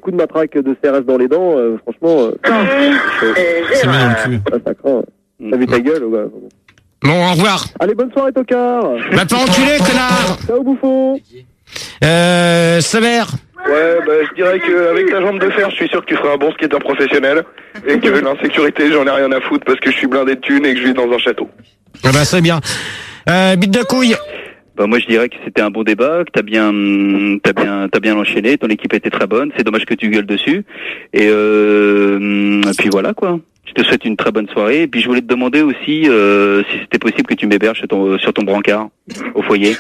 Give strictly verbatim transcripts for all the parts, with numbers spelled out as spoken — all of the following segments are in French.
coup de matraque de C R S dans les dents, euh, franchement... Euh, c'est mieux dans le cul. Ah, ça craint. T'as vu ta gueule, ouais. Bon, au revoir. Allez, bonne soirée, tocard. Va pas enculer, connard. Ciao, bouffon. Euh, Sévère. Ouais, bah, je dirais qu'avec ta jambe de fer, je suis sûr que tu feras un bon skateur professionnel. Et que l'insécurité, j'en ai rien à foutre parce que je suis blindé de thunes et que je vis dans un château. Ah bah, c'est bien. Euh, bite de couille. Bah moi je dirais que c'était un bon débat, que t'as bien, t'as bien, t'as bien enchaîné. Ton équipe était très bonne. C'est dommage que tu gueules dessus. Et, euh, et puis voilà quoi. Je te souhaite une très bonne soirée. Et puis je voulais te demander aussi euh, si c'était possible que tu m'héberges sur ton, sur ton brancard au foyer.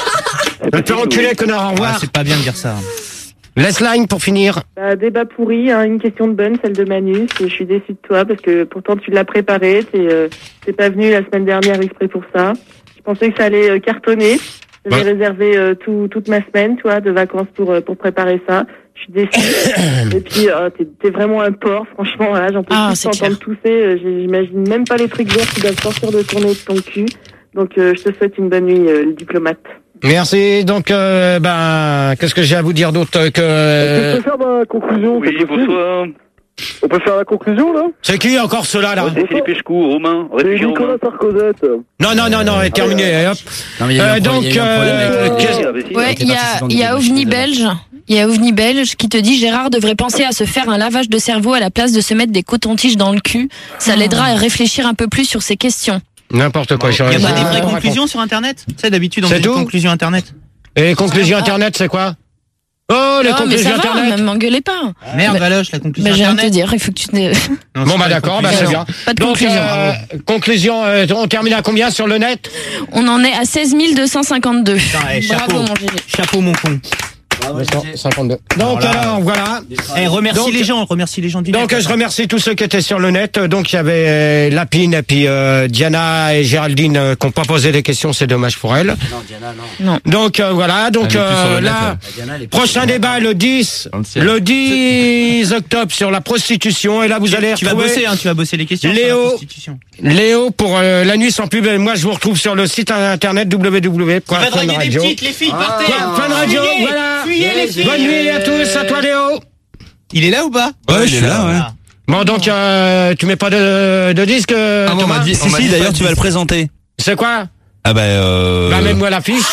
Va te enculer, connard. Au revoir. Ah, c'est pas bien de dire ça. Laisse line pour finir. Bah, débat pourri, hein, une question de bonne, celle de Manu. Je suis déçue de toi parce que pourtant tu l'as préparé. T'es, euh, t'es pas venu la semaine dernière exprès pour ça. Je pensais que ça allait euh, cartonner. J'avais Ouais. réservé euh, tout, toute ma semaine, toi, de vacances pour euh, pour préparer ça. Je suis déçue. Et puis euh, t'es, t'es vraiment un porc, franchement. Là, j'en peux Ah, plus c'est t'entendre tousser. Euh, j'imagine même pas les trucs verts qui doivent sortir de ton nez, de ton cul. Donc euh, je te souhaite une bonne nuit, euh, le diplomate. Merci. Donc, euh, ben, qu'est-ce que j'ai à vous dire d'autre que... Euh... On peut faire la conclusion. Oui, bonsoir. On peut faire la conclusion, là? C'est qui encore ceux-là, là? Ouais, c'est Philippe Echecou, Romain, C'est réfugié Nicolas Romain. Sarkozette. Non, non, non, non, est terminé. Hop. Non, mais il y a eu Euh, un pro- donc, il y a eu un problème avec euh, le- qu'est-ce- Ah, bah, si, Ouais, était il y parti a, souvent il y a du- OVNI du- Belge. Il y a OVNI Belge qui te dit Gérard devrait penser à se faire un lavage de cerveau à la place de se mettre des cotons-tiges dans le cul. Ça l'aidera à réfléchir un peu plus sur ces questions. N'importe quoi. Il n'y a pas des vraies Euh, conclusions sur Internet? Tu sais, d'habitude, on C'est fait des tout conclusions Internet. Et les conclusions Internet, c'est quoi? Oh, les Ah, mais conclusions ça va, Internet. ne m'engueulez pas. Merde, Mais- Valoche, la conclusion Mais je viens de te Internet. dire, il faut que tu te... Non, Bon, c'est bah pas d'accord, une bah c'est conclusion. bien. Pas de Donc, conclusion. euh, conclusion, euh, on termine à combien sur le net? On en est à seize mille deux cent cinquante-deux. Putain, eh, chapeau. Bravo, mon G G. Chapeau, mon con. deux cent cinquante-deux. Donc, Voilà. alors, voilà. Eh, remercie Donc- les gens, remercie les gens du Donc, net. je remercie tous ceux qui étaient sur le net. Donc, il y avait euh, Lapine et puis euh, Diana et Géraldine euh, qui n'ont pas posé des questions. C'est dommage pour elles. Non, Diana, non. Donc, euh, voilà. Donc, Elle est plus sur euh, le net, là, elle. Diana, elle est plus prochain sur le débat le dix, Dans le ciel. le dix octobre sur la prostitution. Et là, vous allez Tu vas retrouver bosser, hein, tu vas bosser les questions. sur la Léo. prostitution. Léo pour euh, la nuit sans pub. Et moi, je vous retrouve sur le site internet w w w point Va fun draguer des radio. petites, les filles, partez. Fun Radio, Fuyez, voilà. fuyez, les filles. Bonne nuit à tous, à toi Léo. Il est là ou pas? Ouais, il est là, ouais. Bon, donc, euh, tu mets pas de, de disque, euh, Ah bon, on Thomas m'a dit, si, si, d'ailleurs, tu vas le présenter. C'est quoi? Ah bah, euh... Bah, mets-moi l'affiche.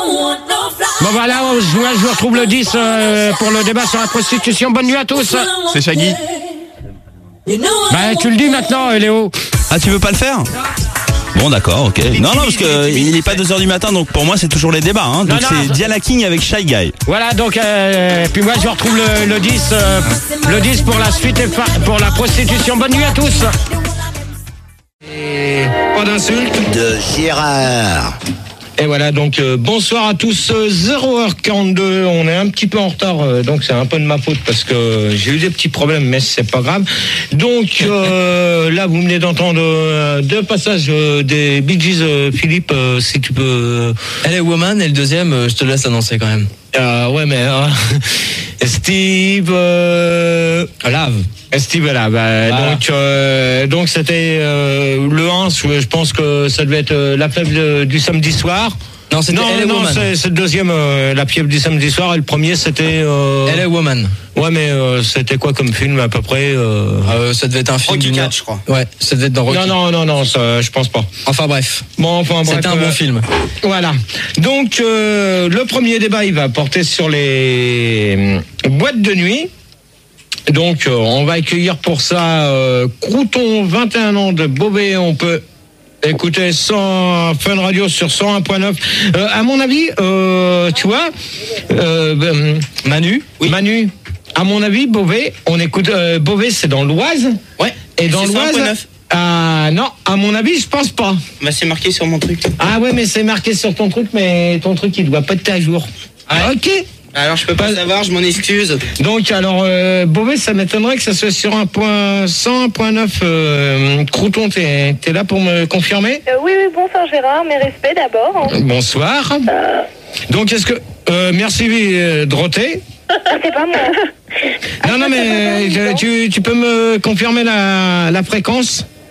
Bon, voilà, on se voit, je vous retrouve le dix euh, pour le débat sur la prostitution. Bonne nuit à tous. c'est Shaggy. Bah, tu le dis maintenant, euh, Léo. Ah, tu veux pas le faire? Bon, d'accord, ok. Non, non, parce que il est pas deux heures du matin, donc pour moi, c'est toujours les débats, hein. Donc Non, non. c'est Diana King avec Shy Guy. Voilà, donc, euh, puis moi, je vous retrouve le, le dix, euh, le dix pour la suite et fa- pour la prostitution. Bonne nuit à tous. Et pas d'insultes. De Gérard. Et voilà, donc euh, bonsoir à tous, euh, zéro heure quarante-deux, on est un petit peu en retard, euh, donc c'est un peu de ma faute parce que euh, j'ai eu des petits problèmes, mais c'est pas grave. Donc euh, là, vous venez d'entendre euh, deux passages euh, des Bee Gees, euh, Philippe, euh, si tu peux... Euh... Elle est Woman et le deuxième, euh, je te laisse annoncer quand même. Euh, ouais, mais... Euh, Steve... Euh... Lave. Steve là, bah, Voilà. donc euh, donc c'était euh, le un, je je pense que ça devait être euh, la faible de- du samedi soir. Non, c'était Non, Elle est non, Woman. c'est c'est le deuxième, euh, la piève du samedi soir, et le premier c'était... Euh... Elle est Woman. Ouais, mais euh, c'était quoi comme film à peu près euh... Euh, ça devait être un film Rocky d'une quatre, heure. je crois. Ouais, ça devait être dans Rocky. Non, non, non, non, ça, je pense pas. Enfin bref, Bon, enfin, bref, c'était un euh, bon film. Voilà. Donc, euh, le premier débat, il va porter sur les euh, boîtes de nuit. Donc, euh, on va accueillir pour ça euh, Crouton, vingt et un ans de Beauvais. On peut écouter cent Fun Radio sur cent un point neuf. Euh, à mon avis, euh, tu vois, euh, euh, Manu, Manu, à mon avis, Beauvais, on écoute euh, Beauvais, c'est dans l'Oise. Ouais. Et dans c'est cent un point l'Oise, neuf. ah non, à mon avis, je pense pas. Bah c'est marqué sur mon truc. Ah ouais, mais c'est marqué sur ton truc, mais ton truc, il doit pas être à jour. Ah, ok. Alors je peux pas savoir, je m'en excuse. Donc, alors, euh, Beauvais, ça m'étonnerait que ça soit sur un point cent un point neuf. Euh, Crouton, t'es, t'es là pour me confirmer? Euh, oui, oui, bonsoir Gérard, mes respects d'abord. Bonsoir. Donc, est-ce que... Euh, merci, euh, Droté. C'est pas moi. Non, non, mais euh, je- tu, tu peux me confirmer la, la fréquence?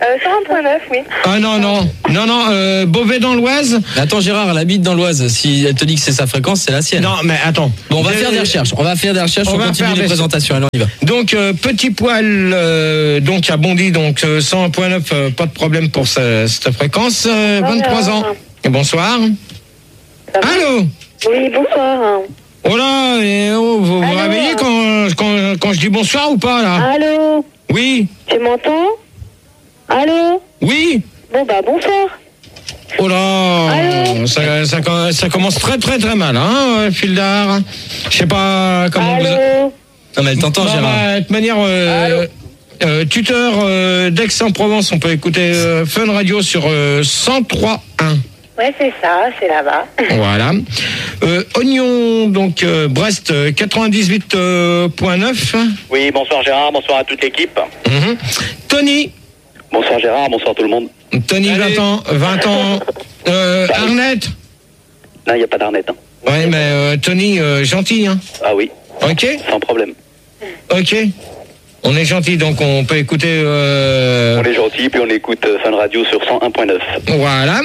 Euh, cent un point neuf, oui. Ah non, non, non, non, euh, Beauvais dans l'Oise. Attends, Gérard, elle habite dans l'Oise. Si elle te dit que c'est sa fréquence, c'est la sienne. Non, mais attends. Bon, on va J'ai- faire des recherches. On va faire des recherches. On On, va continue faire les des- présentations. Allez, on y va. Donc, euh, Petit Poil, euh, donc à Bondy, donc euh, cent un point neuf, euh, pas de problème pour ce- cette fréquence. Euh, vingt-trois ans. Et bonsoir. Allô? Oui, bonsoir. Oh là, et oh, vous vous Allô réveillez quand, quand, quand je dis bonsoir ou pas, là? Allô? Oui? Tu m'entends? Allô? Oui? Bon, bah, bonsoir. Oh là, Allô ça, ça, ça commence très très très mal, hein, fil d'art. Je sais pas comment vous... Allô? Non, mais elle t'entend, Bon, Gérard. bah, de toute manière, euh, euh, tuteur euh, d'Aix-en-Provence, on peut écouter euh, Fun Radio sur euh, cent trois point un. Ouais, c'est ça, c'est là-bas. Voilà. Euh, Oignon, donc euh, Brest euh, quatre-vingt-dix-huit point neuf. Oui, bonsoir Gérard, bonsoar à toute l'équipe. Mhm. Tony. Bonsoir Gérard, bonsoir tout le monde. Tony, vingt ans. vingt ans. Euh, Arnette. Non, il n'y a pas d'arnette. Hein. Ouais, mais euh, Tony, euh, gentil, hein. Ah oui. Ok. Sans problème. Ok. On est gentil, donc on peut écouter... Euh... On est gentil, puis on écoute euh, Fun Radio sur cent un point neuf. Voilà.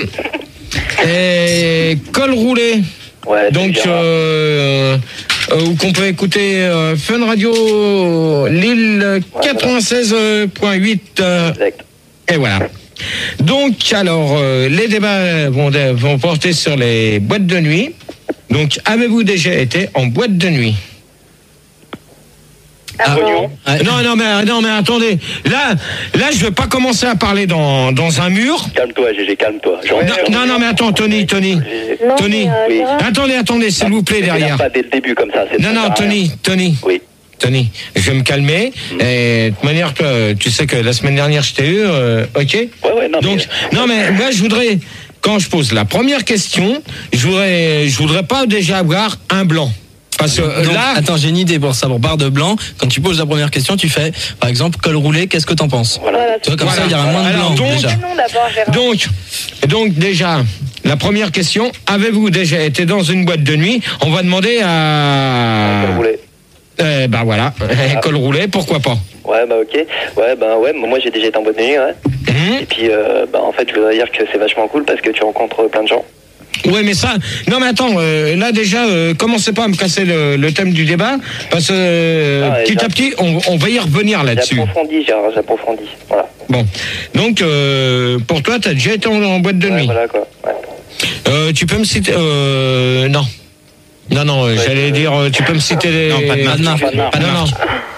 Et col roulé. Ouais, donc, euh, euh, qu'on peut écouter euh, Fun Radio Lille quatre-vingt-seize point huit. Euh, et voilà. Donc, alors, euh, les débats vont, vont porter sur les boîtes de nuit. Donc, avez-vous déjà été en boîte de nuit? Ah, bon. Non, non, mais, non, mais attendez. Là, là, je veux pas commencer à parler dans, dans un mur. Calme-toi, Gégé, calme-toi. Non, non, non, mais attends, Tony, Tony. Non, Tony. mais, euh, Oui. Gérard, Attendez, attendez, s'il vous plaît, derrière. Pas dès le début comme ça. c'est- Non, ça non, sert à Tony, rien. Tony. Oui. Tony, je vais me calmer. Et de toute manière, que tu sais que la semaine dernière, je t'ai eu, euh, ok? Ouais, ouais, non, Donc, mais... non, mais moi, je voudrais, quand je pose la première question, je voudrais, je voudrais pas déjà avoir un blanc. Parce que euh, Donc, là, attends, j'ai une idée pour ça. Pour barre de blanc, quand tu poses la première question, tu fais, par exemple, col roulé, qu'est-ce que t'en penses? Voilà, Tu vois, comme Voilà. ça, il y aura moins de Alors, blanc, donc- déjà. non, d'abord, Gérard. donc, donc déjà, la première question, avez-vous déjà été dans une boîte de nuit? On va demander à... Col roulé. Eh ben voilà, col roulé, pourquoi pas? Ouais, bah ok. Ouais, bah ouais, moi j'ai déjà été en boîte de nuit, ouais. Hum Et puis, euh, bah en fait, je voudrais dire que c'est vachement cool parce que tu rencontres plein de gens. Ouais, mais ça, non, mais attends, euh, là déjà, euh, commencez pas à me casser le, le thème du débat, parce que euh, Ah, ouais, petit j'ai- à petit, on, on va y revenir là-dessus. J'approfondis, Gérard, j'approfondis. Voilà. Bon, donc euh, pour toi, t'as déjà été en, en boîte de Ouais, nuit. voilà quoi. Ouais. Euh, tu peux me citer, euh, non, non, non, euh, j'allais dire, euh, tu peux me citer les. Non, pas de marque. Pas de marque. Ah, non, non.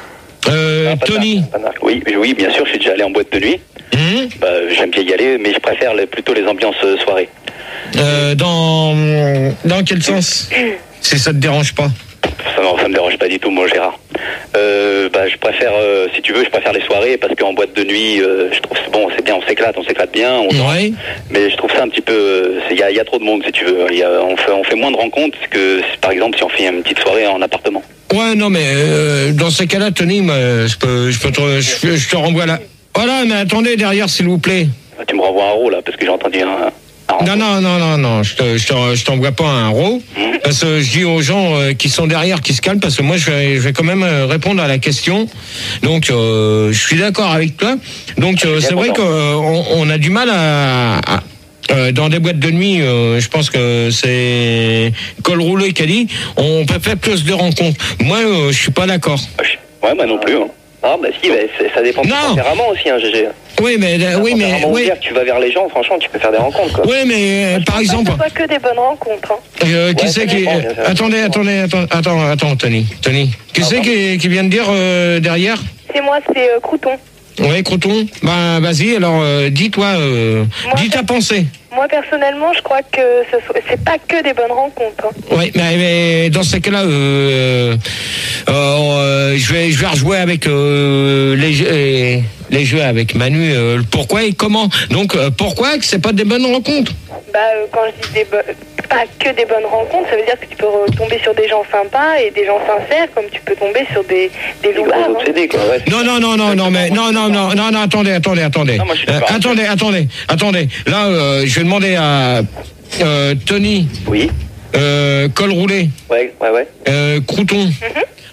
Euh, Non, pas de Tony. marque, pas de marque. Oui, oui, bien sûr, je suis déjà allé en boîte de nuit. Hum Bah, j'aime bien y aller, mais je préfère les- plutôt les ambiances euh, soirées. Euh, dans dans quel sens? Si ça te dérange pas. Ça, non, ça me dérange pas du tout, moi, Gérard. Euh, bah, je préfère, euh, si tu veux, je préfère les soirées parce qu'en boîte de nuit, euh, je trouve c'est bon, c'est bien, on s'éclate, on s'éclate bien, on danse. Ouais. Mais je trouve ça un petit peu, il y a, y a trop de monde, si tu veux. Y a- on fait, on fait moins de rencontres que, par exemple, si on fait une petite soirée en appartement. Ouais, non, mais euh, dans ces cas-là, Tony, moi, je peux, je peux te, je, je te renvoie là. Voilà, mais attendez derrière, s'il vous plaît. Tu me renvoies un rôle là, parce que j'ai entendu un. un Non, non, non, non, non, je te, je te- je t'envoie pas un RAW, parce que je dis aux gens euh, qui sont derrière, qui se calment, parce que moi, je vais, je vais quand même euh, répondre à la question. Donc, euh, je suis d'accord avec toi. Donc, euh, c'est vrai qu'on on a du mal à... à- euh, dans des boîtes de nuit, euh, je pense que c'est col roulé qui a dit, on peut faire plus de rencontres. Moi, euh, je suis pas d'accord. Ouais, moi non plus. Hein. Ah, bah si, bah, c'est- ça dépend de ton Non. tempérament aussi, hein, G G. Oui, mais, euh, oui, mais, Tempérament oui, ouvert, tu vas vers les gens, franchement, tu peux faire des rencontres, quoi. oui, mais euh, par exemple, Ce soit que des bonnes rencontres. Hein. Euh, qui Ouais, c'est ça qui... dépend, euh, bien sûr. attendez, attendez, attends, attends, attends, Tony. Tony. Qui Ah, c'est pardon. qui, qui vient de dire euh, derrière? C'est moi, c'est euh, Crouton. Oui, Croton. Ben, vas-y, alors, euh, dis-toi, euh, Moi, dis ta pensée. Moi, personnellement, je crois que ce soit- c'est pas que des bonnes rencontres. Hein. Oui, mais, mais dans ces cas-là, euh, euh, euh, je vais, je vais rejouer avec euh, les, jeux- les, les jeux avec Manu. Euh, le pourquoi et comment. Donc, euh, pourquoi que c'est pas des bonnes rencontres? Bah, euh, quand je dis des bo- pas que des bonnes rencontres, ça veut dire que tu peux re- tomber sur des gens sympas et des gens sincères, comme tu peux tomber sur des, des loupards. Gros Hein. obsédés, quoi, ouais. Non, non, non, non, non, mais non, non, non, non, non, attendez, attendez, attendez. Non, moi, je suis Euh, d'accord. attendez, attendez, attendez. Là, euh, je vais demander à euh, Tony, Oui, euh, col roulé, ouais, ouais, ouais. euh, Crouton.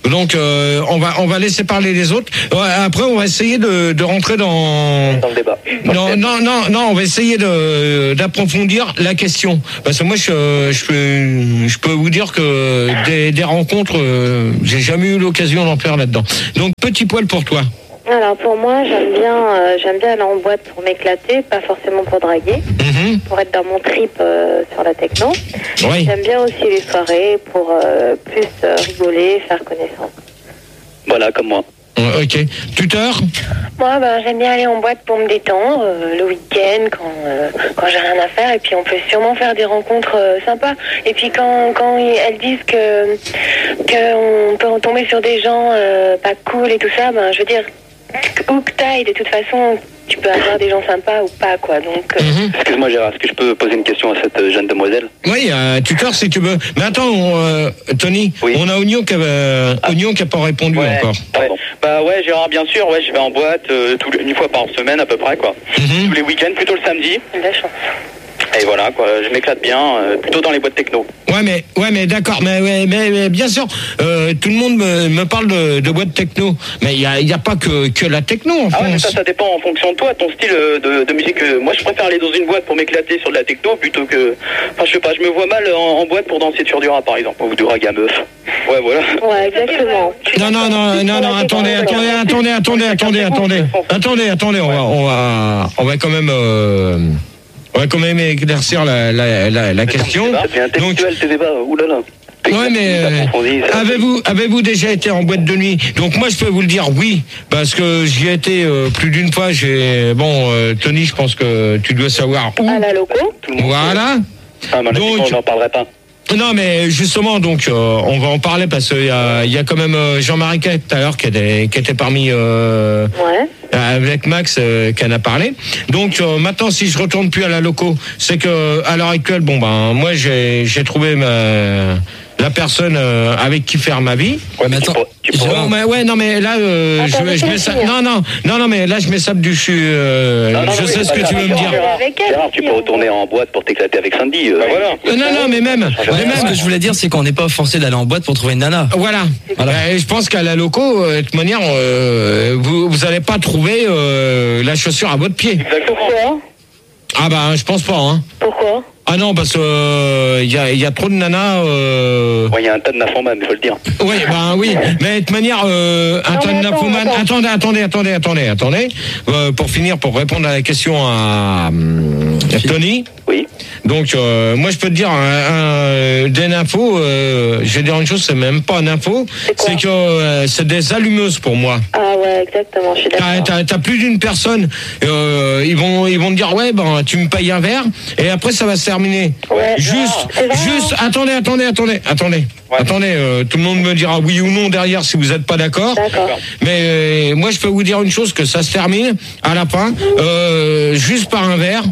Donc euh, on va on va laisser parler les autres. Ouais, après on va essayer de, de rentrer dans dans le débat. Non non non non, on va essayer de d'approfondir la question parce que moi je je peux je peux vous dire que des, des rencontres euh, j'ai jamais eu l'occasion d'en faire là-dedans. Donc petit poil pour toi. Alors pour moi, j'aime bien, euh, j'aime bien aller en boîte pour m'éclater, pas forcément pour draguer, mmh. pour être dans mon trip euh, sur la techno. Oui. J'aime bien aussi les soirées pour euh, plus euh, rigoler, faire connaissance. Voilà, comme moi. Euh, ok. Tuteur. Moi, ben, j'aime bien aller en boîte pour me détendre euh, le week-end quand euh, quand j'ai rien à faire, et puis on peut sûrement faire des rencontres euh, sympas. Et puis quand quand elles disent que que on peut en tomber sur des gens euh, pas cool et tout ça, ben je veux dire, où que t'ailles, de toute façon, tu peux avoir des gens sympas ou pas, quoi. Donc. Euh... Mmh. Excuse-moi, Gérard, est-ce que je peux poser une question à cette euh, jeune demoiselle? Oui, euh, tuteur si tu veux. Mais attends, on, euh, Tony, oui. on a Oignon qui a, euh, ah. Oignon qui a pas répondu ouais. encore. Ouais. Bah ouais, Gérard, bien sûr. Ouais, je vais en boîte euh, tout, une fois par semaine à peu près, quoi. Mmh. Tous les week-ends, plutôt le samedi. La chance. Et voilà, quoi. Je m'éclate bien, euh, plutôt dans les boîtes techno. Ouais, mais ouais, mais d'accord, mais, mais, mais, mais bien sûr, euh, tout le monde me, me parle de, de boîte techno, mais il y a, y a pas que, que la techno en ah France. Ouais, mais ça, ça dépend en fonction de toi, ton style de, de musique. Moi, je préfère aller dans une boîte pour m'éclater sur de la techno plutôt que. Enfin, je sais pas, je me vois mal en, en boîte pour danser sur du rap, par exemple, ou du rag à meuf. Ouais, voilà. Ouais, exactement. Non, non, non, non, non, attendez, attendez, attendez, attendez, attendez, attendez, attendez, attendez, on va, on va, on va quand même. Euh... On va quand même éclaircir la, la, la, la question. C'est intellectuel tes débats, oulala. Ouais, mais euh, avez-vous avez-vous déjà été en boîte de nuit? Donc moi je peux vous le dire oui, parce que j'y ai été euh, plus d'une fois. J'ai bon euh, Tony, je pense que tu dois savoir où. À la loco. Voilà. Ah, mais donc on n'en parlerait pas. Non, mais justement, donc, euh, on va en parler parce qu'il y a, y a quand même euh, Jean-Marie Quay tout à l'heure qui était, qui était parmi euh, ouais. avec Max euh, qui en a parlé. Donc euh, maintenant, si je retourne plus à la loco, c'est que à l'heure actuelle, bon ben, moi j'ai j'ai trouvé ma la personne euh, avec qui faire ma vie. Ouais, mais attends. Tu peux, tu non, mais ouais, non, mais là, euh, attends, je, je mets ça. Non, non, non, non, mais là, je mets ça du dessus. Euh, non, non, je oui, sais ce que tu veux me dire. Gérard, tu peux retourner en boîte pour t'éclater avec Sandy. Euh, bah voilà. Euh, non, non, mais même. Mais même, ce que je voulais dire, c'est qu'on n'est pas forcé d'aller en boîte pour trouver une nana. Voilà. voilà. Euh, je pense qu'à la loco, euh, de toute manière, euh, vous vous allez pas trouver euh, la chaussure à votre pied. Exactement. Pourquoi? Ah bah, je pense pas. Hein. Pourquoi? Ah non, parce que il euh, y, a, y a trop de nanas. Il euh... ouais, y a un tas de nymphomanes, il faut le dire. Oui, ben oui. Mais de toute manière, euh, un tas de nymphomanes. Attendez, attendez, attendez, attendez, attendez. Euh, pour finir, pour répondre à la question à, à Tony. Oui. Donc, euh, moi, je peux te dire, un, un, des nymphos, euh, je vais dire une chose, c'est même pas un info, c'est que euh, c'est des allumeuses pour moi. Ah ouais, exactement, je suis d'accord. T'as, t'as, t'as plus d'une personne, euh, ils vont, ils vont te dire, ouais, ben, tu me payes un verre, et après, ça va se terminer. Ouais, juste, vrai, juste, attendez, attendez, attendez, attendez. Ouais. Attendez, euh, tout le monde me dira oui ou non derrière si vous n'êtes pas d'accord. D'accord. Mais euh, moi, je peux vous dire une chose, que ça se termine à la fin, euh, juste par un verre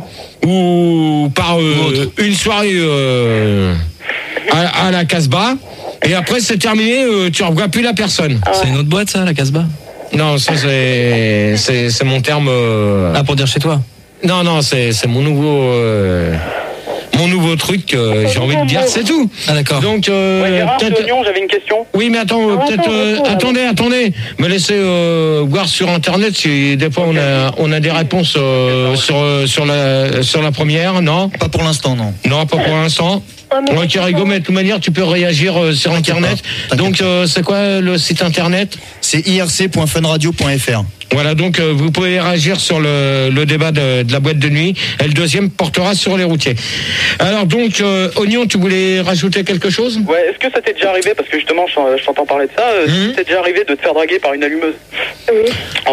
ou par euh, une soirée euh, à, à la Casbah. Et après, c'est terminé, euh, tu ne revois plus la personne. Ah ouais. C'est une autre boîte, ça, la Casbah? Non, ça, c'est, c'est, c'est mon terme. Euh... Ah, pour dire chez toi? Non, non, c'est, c'est mon nouveau. Euh... Mon nouveau truc, euh, j'ai envie de dire, c'est tout. Ah d'accord. Donc, euh, ouais, Gérard, peut-être. Oignon, j'avais une question. Oui, mais attends, euh, ah, peut-être. Euh, attends, attendez, attendez. Me laissez euh, voir sur Internet si des fois on a on a des réponses euh, sur sur la sur la première. Non. Pas pour l'instant, non. Non, pas pour l'instant. Oh, Ok, Rigo, mais de toute manière, tu peux réagir euh, sur Internet. Donc, euh, c'est quoi le site Internet? C'est i r c point fun radio point f r. Voilà, donc euh, vous pouvez réagir sur le, le débat de, de la boîte de nuit. Et le deuxième portera sur les routiers. Alors donc, euh, Oignon, tu voulais rajouter quelque chose? Ouais, est-ce que ça t'est déjà arrivé, parce que justement, je, je t'entends parler de ça, euh, mmh. ça t'est déjà arrivé de te faire draguer par une allumeuse? Oui.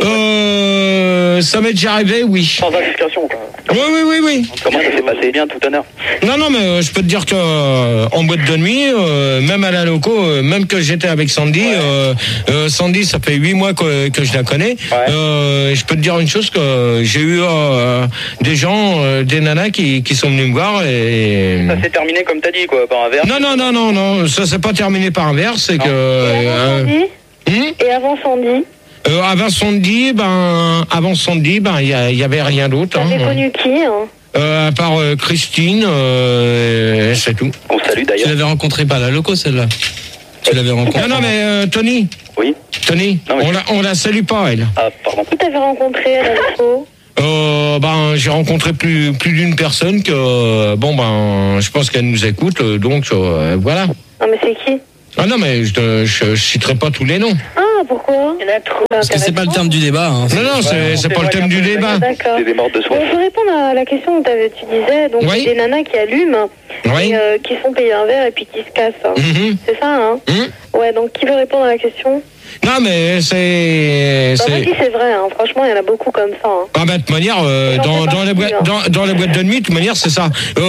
Euh, ça m'est déjà arrivé, oui. Sans indiscrétion, quoi. Oui, oui, oui, oui. Comment ça s'est passé? Bien, tout à l'heure. Non, non, mais euh, je peux te dire que euh, en boîte de nuit, euh, même à la loco, euh, même que j'étais avec Sandy, ouais. euh, euh, Sandy, ça fait huit mois que, que je la connais. Ouais. Euh, je peux te dire une chose, que j'ai eu euh, des gens, euh, des nanas qui, qui sont venus me voir et... Ça s'est terminé comme t'as dit, quoi, par un verre? Non, non, non, non, non, ça s'est pas terminé par un verre, c'est non. que... Et avant euh, Sandy hum Et avant Sandy euh, avant Sandy, ben, avant Sandy, ben, il y, y avait rien d'autre. T'avais hein. connu qui hein Euh, à part euh, Christine, euh, c'est tout. On salue d'ailleurs. Tu l'avais rencontré pas à la loco, celle-là? Tu l'avais rencontré. Non, non, mais euh, Tony. Oui. Tony, Non, mais on, la, on la salue pas, elle. Ah, pardon. Qui t'avais rencontré à la disco? Euh, ben, j'ai rencontré plus, plus d'une personne que, euh, bon, ben, je pense qu'elle nous écoute, euh, donc, euh, voilà. Non, mais c'est qui? Ah non, mais je, te- je, je citerai pas tous les noms. Ah, pourquoi? Il y en a trop. Parce que c'est pas le terme du débat. Hein. Non, non, c'est, c'est pas le thème du débat. D'accord. C'est des morts de Bon, soif. je veux répondre à la question que t'avais- tu disais. Donc, Oui. des nanas qui allument Oui. et euh, qui sont payées un verre et puis qui se cassent. hein. Mhm. C'est ça, hein? Mhm. Ouais, donc qui veut répondre à la question? Non, mais c'est... Bah, moi, c'est... si c'est vrai, hein. Franchement, il y en a beaucoup comme ça. Hein. Ah bah, de toute manière, euh, J'en dans, fais dans, les partie, boîtes, hein. dans, dans les boîtes de nuit, de toute manière, c'est ça. Euh,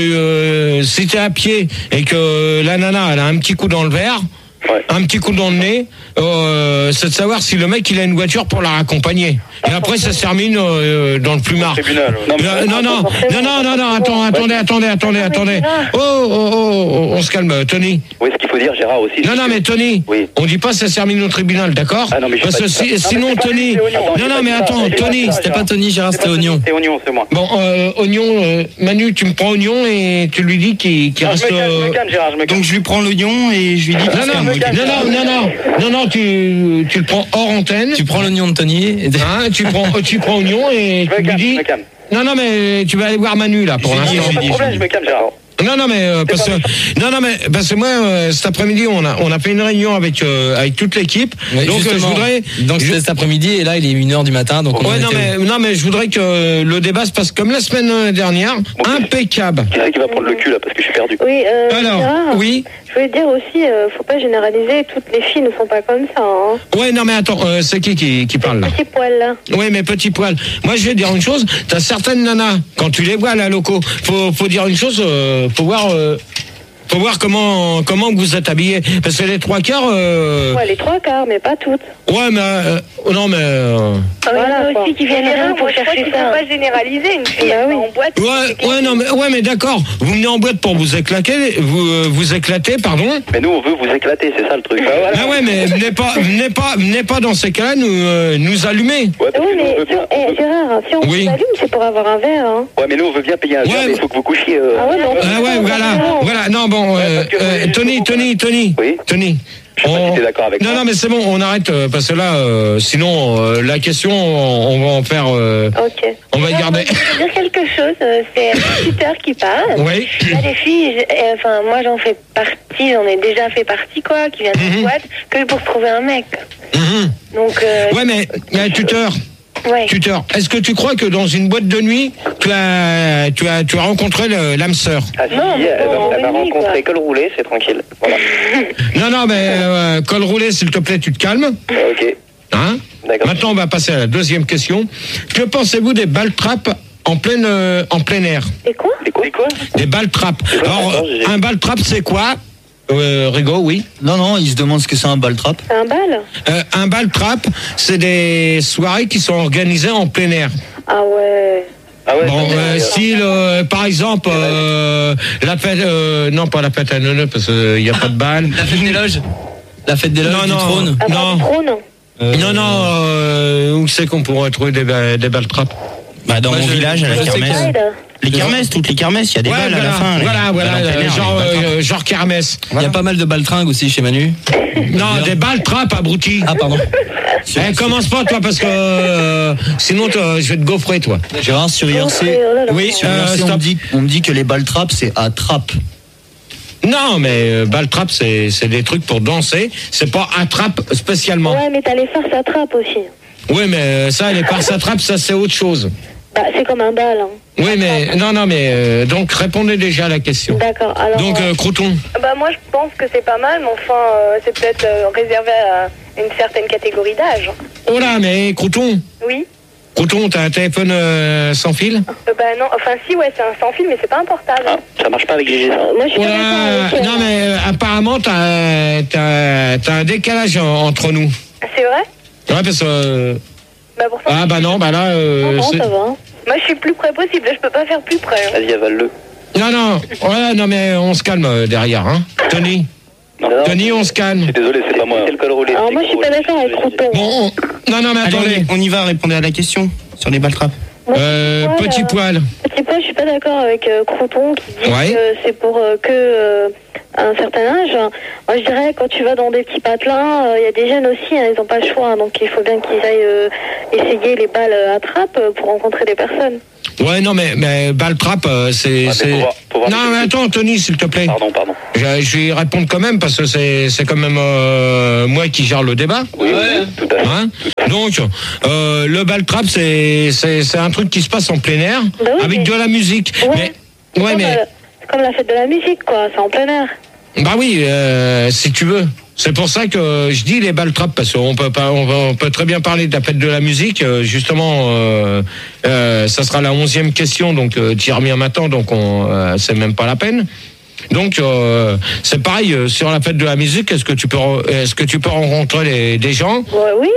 euh, si t'es à pied et que la nana, elle a un petit coup dans le verre, Ouais. un petit coup dans le nez, euh, c'est de savoir si le mec, il a une voiture pour la raccompagner. Et après, ça se termine euh, dans le plumard. Tribunal. Non, non, non, non, non, non, non, non, attends, attendez, attendez, attendez, attendez. Oh, oh, oh, oh, on se calme, Tony. Oui, ce qu'il faut dire, Gérard aussi. Non, non, mais Tony, Oui. on dit pas ça se termine au tribunal, d'accord? Ah non, mais j'ai Parce pas que dit ça. si- Non, mais sinon, c'est pas Tony. lui, c'est Oignon. Non, J'ai non, pas mais dit ça. attends, J'ai pas Tony. dit ça. C'était pas Tony, Gérard, c'était Oignon. C'est Oignon, c'est moi. Bon, euh, Oignon, euh, Manu, tu me prends Oignon et tu lui dis qu'il qu'il Non, reste. je me calme, je euh, me calme, Gérard, je me calme. Donc je lui prends l'oignon et je lui dis. Non, non, non, non, non, non, non, non, tu, tu le prends hors antenne. Tu prends l'oignon de Tony. Et... Hein, tu prends, tu prends Oignon et Je me tu lui calme, je dis. me calme. Non, non, mais tu vas aller voir Manu là pour Non, l'instant. pas de problème, je me calme, Gérard. Non, non, mais euh, parce que non, non, mais parce que moi, euh, cet après-midi, on a on a fait une réunion avec euh, avec toute l'équipe. Ouais, donc euh, je justement. voudrais. Donc je- c'était cet après-midi et là il est une heure du matin. Donc on en Ouais, non, était- mais non, mais je voudrais que le débat se passe comme la semaine dernière, impeccable. Qui c'est qui va prendre le cul là parce que je suis perdu? Oui, euh, Alors, Gérard, oui. je voulais dire aussi, euh, faut pas généraliser, toutes les filles ne sont pas comme ça. Hein. Ouais, non, mais attends, euh, c'est qui qui, qui parle là? Petit poil là. Oui, mais petit poil. Moi, je vais dire une chose. T'as certaines nanas, quand tu les vois là, locaux, faut, faut dire une chose. Euh, faut voir, euh, faut voir comment, comment vous êtes habillés. Parce que les trois quarts. Euh, Ouais, les trois quarts, mais pas toutes. ouais, mais euh, non, mais. Euh, Ah, voilà, aussi qui viennent rien pour chercher ça. pas généraliser une fille Bah oui. en boîte. ouais, ouais, non, mais ouais, mais d'accord. Vous venez en boîte pour vous éclater, vous, euh, vous éclater, pardon. Mais nous, on veut vous éclater, c'est ça le truc. Ah ouais, mais venez pas, venez pas, venez pas dans ces cas-là nous, euh, nous allumer. Ouais, parce Oui, que nous, on mais veut bien. eh, Gérard, si on Oui. s'allume, c'est pour avoir un verre. Hein. Ouais, mais nous, on veut bien payer un verre, Ouais, mais il faut que vous couchiez. euh, Ah ouais, non. Ah ouais, voilà, voilà. Non, bon, euh, parce que- euh, Tony, Tony, Tony, Oui. Tony. Je sais pas si t'es d'accord avec non, moi. non, mais c'est bon, on arrête euh, parce que là, euh, sinon, euh, la question, on, on va en faire, euh, Ok. on va y Alors, garder. Je veux dire quelque chose, euh, c'est un tuteur qui parle. Oui. Il y a des filles, je- euh, enfin moi j'en fais partie, j'en ai déjà fait partie quoi, qui viennent Mhm. de boîte, que pour trouver un mec. Mhm. Donc, euh, Ouais, mais euh, tuteur, ouais. tuteur. Est-ce que tu crois que dans une boîte de nuit, tu as, tu as, tu as rencontré le- l'âme sœur? Ah si, Non, mais elle bon, va, elle va on est nuit, rencontrer quoi. col roulé, c'est tranquille. Voilà. Non, non, mais euh, col roulé, s'il te plaît, tu te calmes. Ok. Hein? D'accord. Maintenant, on va passer à la deuxième question. Que pensez-vous des balles trappes en plein, euh, en plein air? Et quoi? Des quoi, des quoi? Des balles trappes. Alors, attends, j'ai- un balle trappe, c'est quoi? Euh, Rigo, oui. Non, non, il se demande ce que c'est un ball trap. C'est un bal? Euh, un ball trap, c'est des soirées qui sont organisées en plein air. Ah ouais. Ah ouais, Bon, ça, euh, c'est- style, euh, par exemple, euh, la fête, euh, non pas la fête à Neuneu parce qu'il n'y a pas de balle. La fête des loges. La fête des loges Non, du non. trône. Ah, Non. du trône? Euh, Non, non, euh, où c'est qu'on pourrait trouver des, ba- des balles trappes? Bah, dans Moi, mon je- village, à la je sais kermesse. Pride. Les kermesses, toutes les kermesses, il y a des Ouais, balles voilà, à la fin. les- voilà, voilà, balles en plein air, genre, les balles trap. euh, genre kermesse. Il y a pas mal de baltringues aussi chez Manu. Non, des balles trappes, abruti. Ah pardon. Eh, commence pas, toi, parce que euh, sinon, toi, je vais te gaufrer, toi. Gérard, sur I R C, Oh là là. Oui, sur euh, I R C, on, me stop. dit, on me dit que les balles trap, c'est à trappe. Non, mais euh, balle trappe, c'est c'est des trucs pour danser. C'est pas attrape spécialement. Ouais, mais t'as les farces à trappe aussi. Oui, mais euh, ça, les farces attrape, ça, c'est autre chose. Bah, c'est comme un bal. Hein. Oui, mais non, non, mais euh, donc répondez déjà à la question. D'accord. Alors. Donc, euh, Crouton. Bah moi je pense que c'est pas mal, mais enfin euh, c'est peut-être euh, réservé à une certaine catégorie d'âge. Oh là, mais Crouton, Oui. Crouton, t'as un téléphone euh, sans fil? Euh, bah non, enfin si ouais c'est un sans fil, mais c'est pas un portable. Ah, ça marche pas avec Gégé, ça. Moi, je suis Oh pas là, d'accord avec elle. non, mais euh, apparemment, t'as t'as t'as un décalage en- entre nous. C'est vrai? Ouais, parce que. euh, Bah pour ça. Ah, bah non, bah là. euh, Non, non, c'est- ça va. Moi je suis le plus près possible, je peux pas faire plus près. hein. Vas-y, avale-le. Non, non, ouais, non, mais on se calme euh, derrière, hein. Tony, Non, non, Tony, on se je calme. suis désolé, c'est pas moi. C'est le col roulé. Alors, moi, je suis pas d'accord avec Crouton. Bon, on- non, non, mais Allez, attendez. on y- on y va répondre à la question sur les balles trap. Euh, poil, petit euh, poil. Petit poil, je suis pas d'accord avec euh, Crouton qui dit Ouais. que c'est pour euh, que euh, un certain âge. Moi, je dirais quand tu vas dans des petits patelins, il euh, y a des jeunes aussi, hein, ils n'ont pas le choix, hein, donc il faut bien qu'ils aillent euh, essayer les balles à trappe euh, pour rencontrer des personnes. Ouais, non, mais, mais balle trappe, euh, c'est. Ah, c'est... pour voir- pour voir non, les- mais attends, Tony, s'il te plaît. Pardon, pardon. Je, je vais y répondre quand même parce que c'est, c'est quand même euh, moi qui gère le débat. Oui, oui, tout à fait. Hein Donc, euh, le ball trap, c'est, c'est, c'est un truc qui se passe en plein air Bah oui, avec mais- de la musique. Ouais. Mais, ouais, Comme, mais, euh, c'est comme la fête de la musique, quoi, c'est en plein air. bah oui, euh, si tu veux. C'est pour ça que je dis les ball trap parce qu'on peut pas, on, va- on peut très bien parler de la fête de la musique. euh, Justement, euh, euh, ça sera la onzième question, donc euh, tu y reviens maintenant, donc on, euh, c'est même pas la peine. Donc euh, c'est pareil euh, sur la fête de la musique. Est-ce que tu peux, re- est-ce que tu peux rencontrer les- des gens? Ouais, oui.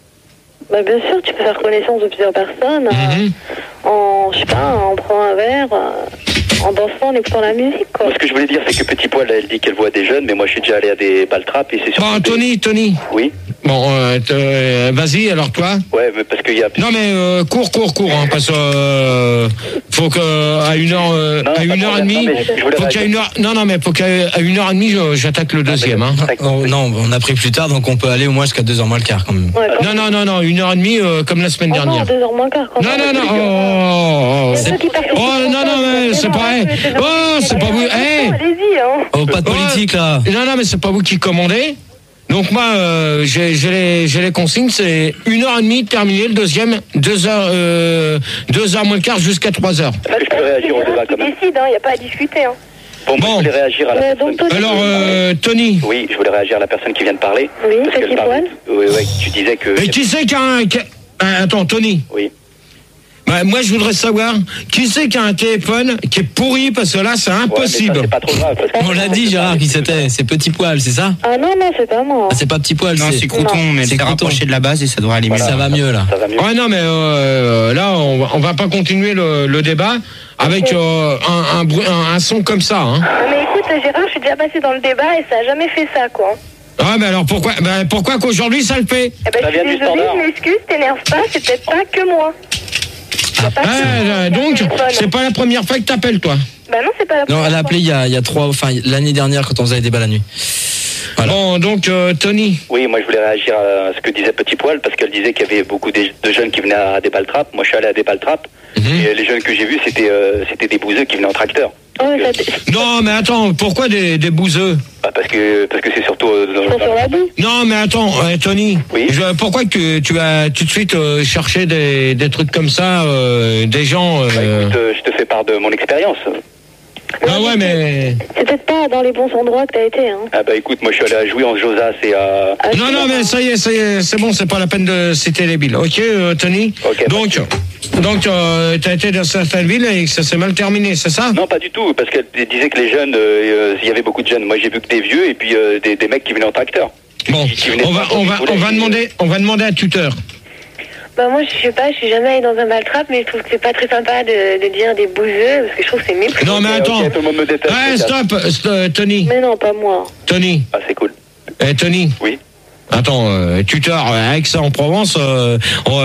Bah, bien sûr, tu peux faire connaissance de plusieurs personnes euh, en, je sais pas, en prenant un verre, euh, en dansant, en écoutant la musique, quoi. Moi, ce que je voulais dire, c'est que Petit Poil, elle dit qu'elle voit des jeunes, mais moi, je suis déjà allé à des balles trappes et c'est surtout. Bon, Tony, Tony. Oui. Bon, euh, t- euh, vas-y, alors toi. Ouais, mais parce qu'il y a. Non mais euh, cours, cours, cours, hein, parce que euh, faut que à une heure, euh, à une heure et demie, faut qu'à une heure, non non mais faut qu'à à une heure et demie, je- j'attaque le deuxième. Hein. Oh, non, on a pris plus tard, donc on peut aller au moins jusqu'à deux heures moins le quart quand même. Non non non non, une heure et demie euh, comme la semaine dernière. deux heures moins quart, quand Non non non, oh, oh, oh, oh, non non mais c'est pas, oh c'est pas vous, eh, Allez-y, hein. Oh, pas de politique là. Non non mais c'est pas vous qui commandez. Donc moi, euh, j'ai, j'ai, les, j'ai les consignes, c'est une heure et demie, terminé le deuxième, deux heures, euh, deux heures moins le quart jusqu'à trois heures. Est-ce que je peux réagir au débat quand même? Décide, il n'y a pas à discuter. Hein. Bon, moi, je voulais réagir à la Euh, personne. donc, Tony- Alors, euh, Tony. Oui, je voulais réagir à la personne qui vient de parler. Oui, Parce qu'elle Petit parlait- Poil. Oui, oui, tu disais que. Mais qui c'est qui a un... qui a- Ah, attends, Tony. Oui. Bah, moi, je voudrais savoir qui c'est qui a un téléphone qui est pourri parce que là, c'est impossible. c'est pas trop grave. On l'a dit, Gérard, qui c'était. C'est Petit Poil, c'est ça? Ah non, non, c'est pas moi. Ah, c'est pas Petit Poil, Non, c'est Crouton, Non. mais c'est c'est rapproché de la base et ça devrait aller mieux. Ça va mieux là. Ça va mieux. Ouais, non, mais euh, là, on va, on va pas continuer le, le débat avec euh, un, un, bruit- un, un son comme ça. Hein. Ah, mais écoute, Gérard, je suis déjà passé dans le débat et ça a jamais fait ça, quoi. Ah, mais alors pourquoi, bah, pourquoi qu'aujourd'hui ça le fait? Eh ben, je suis désolée, je m'excuse, t'énerve pas, c'est peut-être pas que moi. Ah, euh, donc, c'est pas la première fois que t'appelles, toi. Bah non, c'est pas la Non, première elle a fois. appelé il y a, il y a trois, enfin l'année dernière quand on faisait les débats la nuit. Bon, donc, euh, Tony. Oui, moi je voulais réagir à ce que disait Petit Poil parce qu'elle disait qu'il y avait beaucoup de de jeunes qui venaient à des balles trappes. Moi je suis allé à des balles trappes et les jeunes que j'ai vus c'était euh, c'était des bouseux qui venaient en tracteur. Non, mais attends, pourquoi des, des bouseux? Bah, parce que parce que c'est surtout euh, dans, dans- Non, mais attends, euh, Tony. Je- pourquoi que tu as tout de suite euh, cherché des, des trucs comme ça, euh, des gens. euh, Écoute, euh, je te fais part de mon expérience. Ah ouais, mais. C'est peut-être pas dans les bons endroits que t'as été, hein. Ah bah écoute, moi je suis allé à jouer en Josas et à. Non, non, mais ça y est, ça y est, c'est bon, c'est pas la peine de citer les villes. Ok, euh, Tony. Donc, donc, euh, t'as été dans certaines villes et que ça s'est mal terminé, c'est ça? Non, pas du tout, parce qu'elle disait que les jeunes, euh, euh, il y avait beaucoup de jeunes. Moi j'ai vu que des vieux et puis euh, des, des mecs qui venaient en tracteur. Bon, on va, on va, on va demander, on va demander à tuteur. Bah moi, je sais pas, je suis jamais allée dans un bal trap, mais je trouve que c'est pas très sympa de, de dire des bouseux, parce que je trouve que c'est méprisant. Non, mais attends. tout le monde me déteste. Ouais, stop, stop, Tony. Mais non, pas moi. Tony. Ah, c'est cool. Eh, Tony. Oui. Attends, euh, tuteur, euh, Aix-en-Provence, euh,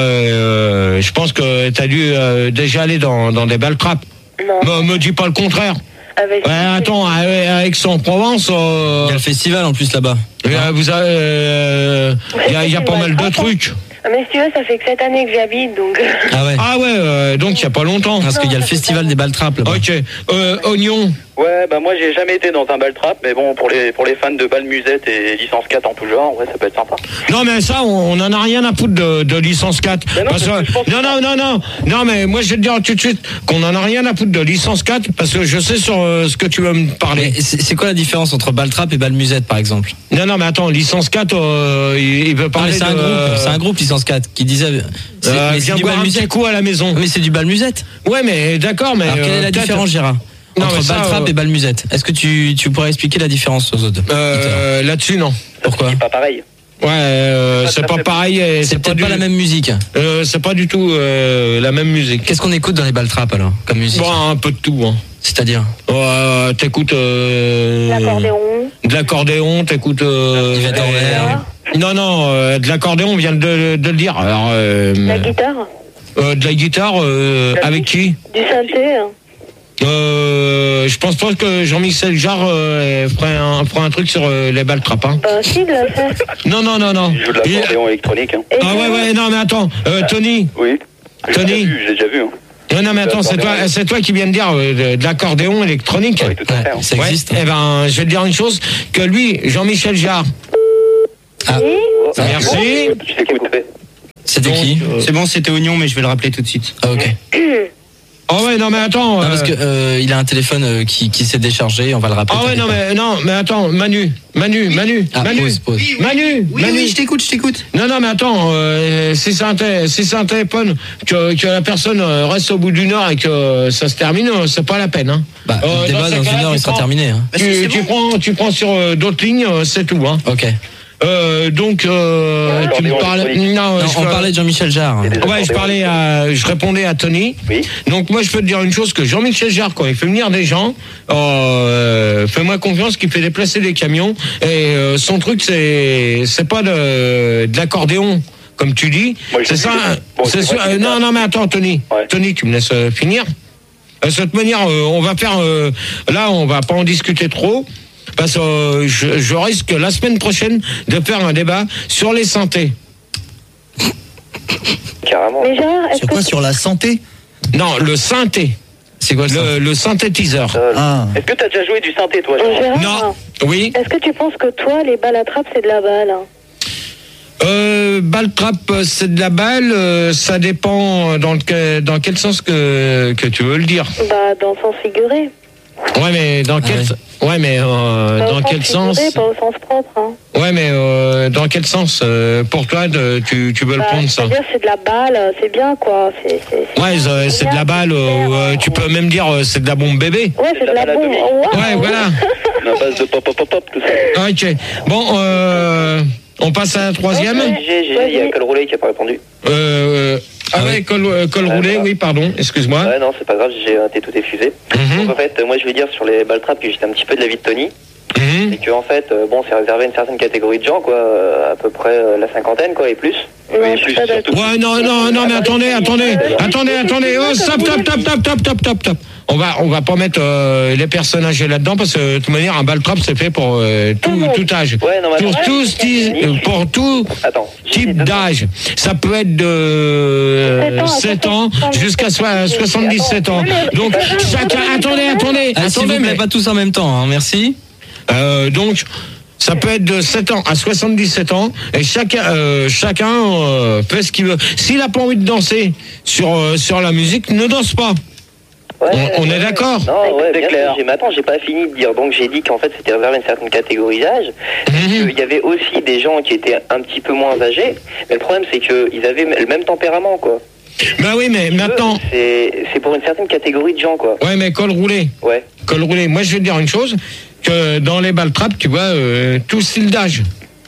euh, je pense que t'as dû euh, déjà aller dans, dans des balles trappes. Non. Me, me dis pas le contraire. Avec... Ouais, attends, à, à Aix-en-Provence. Euh, Il y a le festival en plus là-bas. euh, vous avez, euh, il y a, il y a pas mal de trucs. Ah, mais si tu veux, ça fait que cette année que j'y habite, donc... Ah ouais. Ah ouais, euh, donc il y a pas longtemps. Parce qu'il y a le festival des balles trappes là-bas. Ok. Euh, Oignon. Ouais, bah moi j'ai jamais été dans un bal trap, mais bon, pour les pour les fans de balles musette et licence quatre en tout genre, ouais, ça peut être sympa. Non mais ça, on, on en a rien à foutre de, de licence quatre. Mais non, Parce parce que- que je pense non, non, non, non, non, mais moi je vais te dire tout de suite qu'on en a rien à foutre de licence quatre parce que je sais sur euh, ce que tu veux me parler. Mais c'est c'est quoi la différence entre balle trappe et balle musette par exemple? Non, non, mais attends, licence quatre, euh, il, il veut Non, parler mais c'est un de... groupe, c'est un groupe licence quatre qui disait. c'est- Euh, mais c'est viens du boire bal un petit musette. coup à la maison. Mais c'est du bal musette. Ouais, mais d'accord, mais... Alors quelle euh, est la peut-être- différence, Gérard, Non, entre mais ça, balle trappe euh, et balle musette? Est-ce que tu, tu pourrais expliquer la différence aux autres? Euh, là-dessus, non. Pourquoi? Pas pareil. Ouais, euh, c'est pas pareil. et C'est peut-être du- pas la même musique. Euh, c'est pas du tout euh, la même musique. Qu'est-ce qu'on écoute dans les balles trappes alors, comme musique? Bon, un peu de tout. Hein. C'est-à-dire? Ouais, t'écoutes... Euh, L'accordéon. De l'accordéon, t'écoutes... Euh, Yvette Horner. Non, non, euh, de l'accordéon, on vient de, de le dire. Alors, euh, La guitare. euh, de la guitare, euh, avec qui? Du synthé. Hein. Euh, je pense pas que Jean-Michel Jarre euh, ferait, un, ferait un truc sur euh, les balles trappes. Hein. Bah si, il l'a fait. Non, non, non, non. Il joue de l'accordéon Il... électronique. Hein. Ah ouais, ouais, non, mais attends, euh, Tony. Oui. Tony. Je l'ai déjà vu. Hein. Non, non, mais attends, c'est toi, c'est toi qui viens de dire euh, de, de l'accordéon électronique. Oui, tout à fait. Ouais, ça existe. Ouais, eh ben, je vais te dire une chose, que lui, Jean-Michel Jarre. Ah. Oui. Merci. Je t'écoute. C'était Donc, qui C'est bon, c'était Oignon, mais je vais le rappeler tout de suite. Ah, ok. Oh ouais, non, mais attends. Non, parce euh, que euh, il a un téléphone euh, qui, qui s'est déchargé, on va le rappeler. Ah ouais, non, t'inquiète mais, non, mais attends, Manu, Manu, Manu, Ah, Manu, pause, pause. Manu, Oui, Manu. oui, je t'écoute, je t'écoute. Non, non, mais attends, euh, si c'est un, té- si c'est un téléphone, que, que la personne euh, reste au bout d'une heure et que ça se termine, euh, c'est pas la peine. Hein. Bah, Euh, le débat, ces dans cas-là, une heure, tu il sera prends- terminé. Hein. Parce que Tu, c'est tu bon. prends, tu prends sur euh, d'autres lignes, euh, c'est tout. Hein. Ok. Euh, donc, euh, tu me parles. Non, Non, je on par- parlait de Jean-Michel Jarre. Ouais, je parlais à, je répondais à Tony. Oui. Donc moi, je peux te dire une chose, que Jean-Michel Jarre, quand il fait venir des gens, euh, fais-moi confiance qu'il fait déplacer des camions. Et euh, son truc, c'est, c'est pas de, de l'accordéon, comme tu dis. Moi, je c'est dis ça. que- bon, c'est c'est sûr- vrai que euh, c'est non, ça. non, mais attends, Tony. Ouais. Tony, tu me laisses euh, finir. De cette manière, euh, on va faire. Euh, là, on va pas en discuter trop. Parce que euh, je, je risque la semaine prochaine de faire un débat sur les synthés. Carrément. Mais Gérard, est-ce Sur que quoi? Sur la santé? Non, le synthé. C'est quoi ça? Le, le synthétiseur. Euh, Ah. Est-ce que t'as déjà joué du synthé, toi, Euh, Gérard Gérard, Non. Oui. est-ce que tu penses que toi, les balles à trappe, c'est de la balle hein? Euh, balle trappe, c'est de la balle. euh, ça dépend dans, le, dans quel sens que, que tu veux le dire. Bah, dans le sens figuré. Ouais, mais dans quel, ouais, mais euh, Pas au dans quel figuré, sens? Pas au sens propre. Hein. Ouais, mais euh, dans quel sens euh, pour toi de, tu, tu veux le Bah, prendre ça? c'est-à-dire, c'est de la balle, c'est bien, quoi. C'est, c'est, c'est Ouais, c'est, c'est de la balle. euh, euh, tu peux même dire euh, c'est de la bombe bébé. Ouais, c'est de la bombe. Oh, wow. Ouais, voilà. La base de pop, pop, pop, pop, tout ça. Ok. Bon, euh, on passe à la troisième. J'ai, j'ai, il y a Col Roulé qui a pas répondu. Euh, ah ouais, col, euh, col Ouais, roulé, voilà. oui, pardon, excuse-moi. Ouais, non, c'est pas grave, j'ai raté tout effusé. Mhm. Donc, en fait, moi, je vais dire sur les balles trappes que j'étais un petit peu de l'avis de Tony. Mhm. C'est que, en fait, euh, bon, c'est réservé à une certaine catégorie de gens, quoi, euh, à peu près euh, la cinquantaine, quoi, et plus. Non, Et je suis plus, pas surtout. d'accord. Ouais, non, non, non, mais attendez, attendez, attendez, attendez, oh, stop, stop, stop, stop, stop, stop, stop, stop. On va, on va pas mettre euh, les personnes âgées là-dedans parce que de toute manière, un ball trap c'est fait pour euh, tout, tout âge. Ouais, non, mais Pour attends. tout, sti- euh, pour tout Attends. type d'âge. Ça peut être de euh, sept ans jusqu'à soi- soixante-dix-sept ans. Donc chacun, attendez, attendez, Ah, s'il attendez, vous plaît, mais- pas tous en même temps, hein, merci. euh, donc, ça peut être de sept ans à soixante-dix-sept ans et chacun, euh, chacun euh, fait ce qu'il veut. S'il a pas envie de danser sur euh, sur la musique, ne danse pas. Ouais, on, on ouais, est d'accord. Non, ouais, bien sûr, j'ai- mais attends, j'ai pas fini de dire. Donc j'ai dit qu'en fait c'était réservé à une certaine catégorie d'âge. Mhm. Il y avait aussi des gens qui étaient un petit peu moins âgés. Mais le problème c'est qu'ils avaient le même tempérament, quoi. Bah oui, mais maintenant. C'est c'est pour une certaine catégorie de gens, quoi. Ouais, mais col roulé. Ouais. Col roulé. Moi, je vais te dire une chose, que dans les balles trappes, tu vois, euh, tout style d'âge.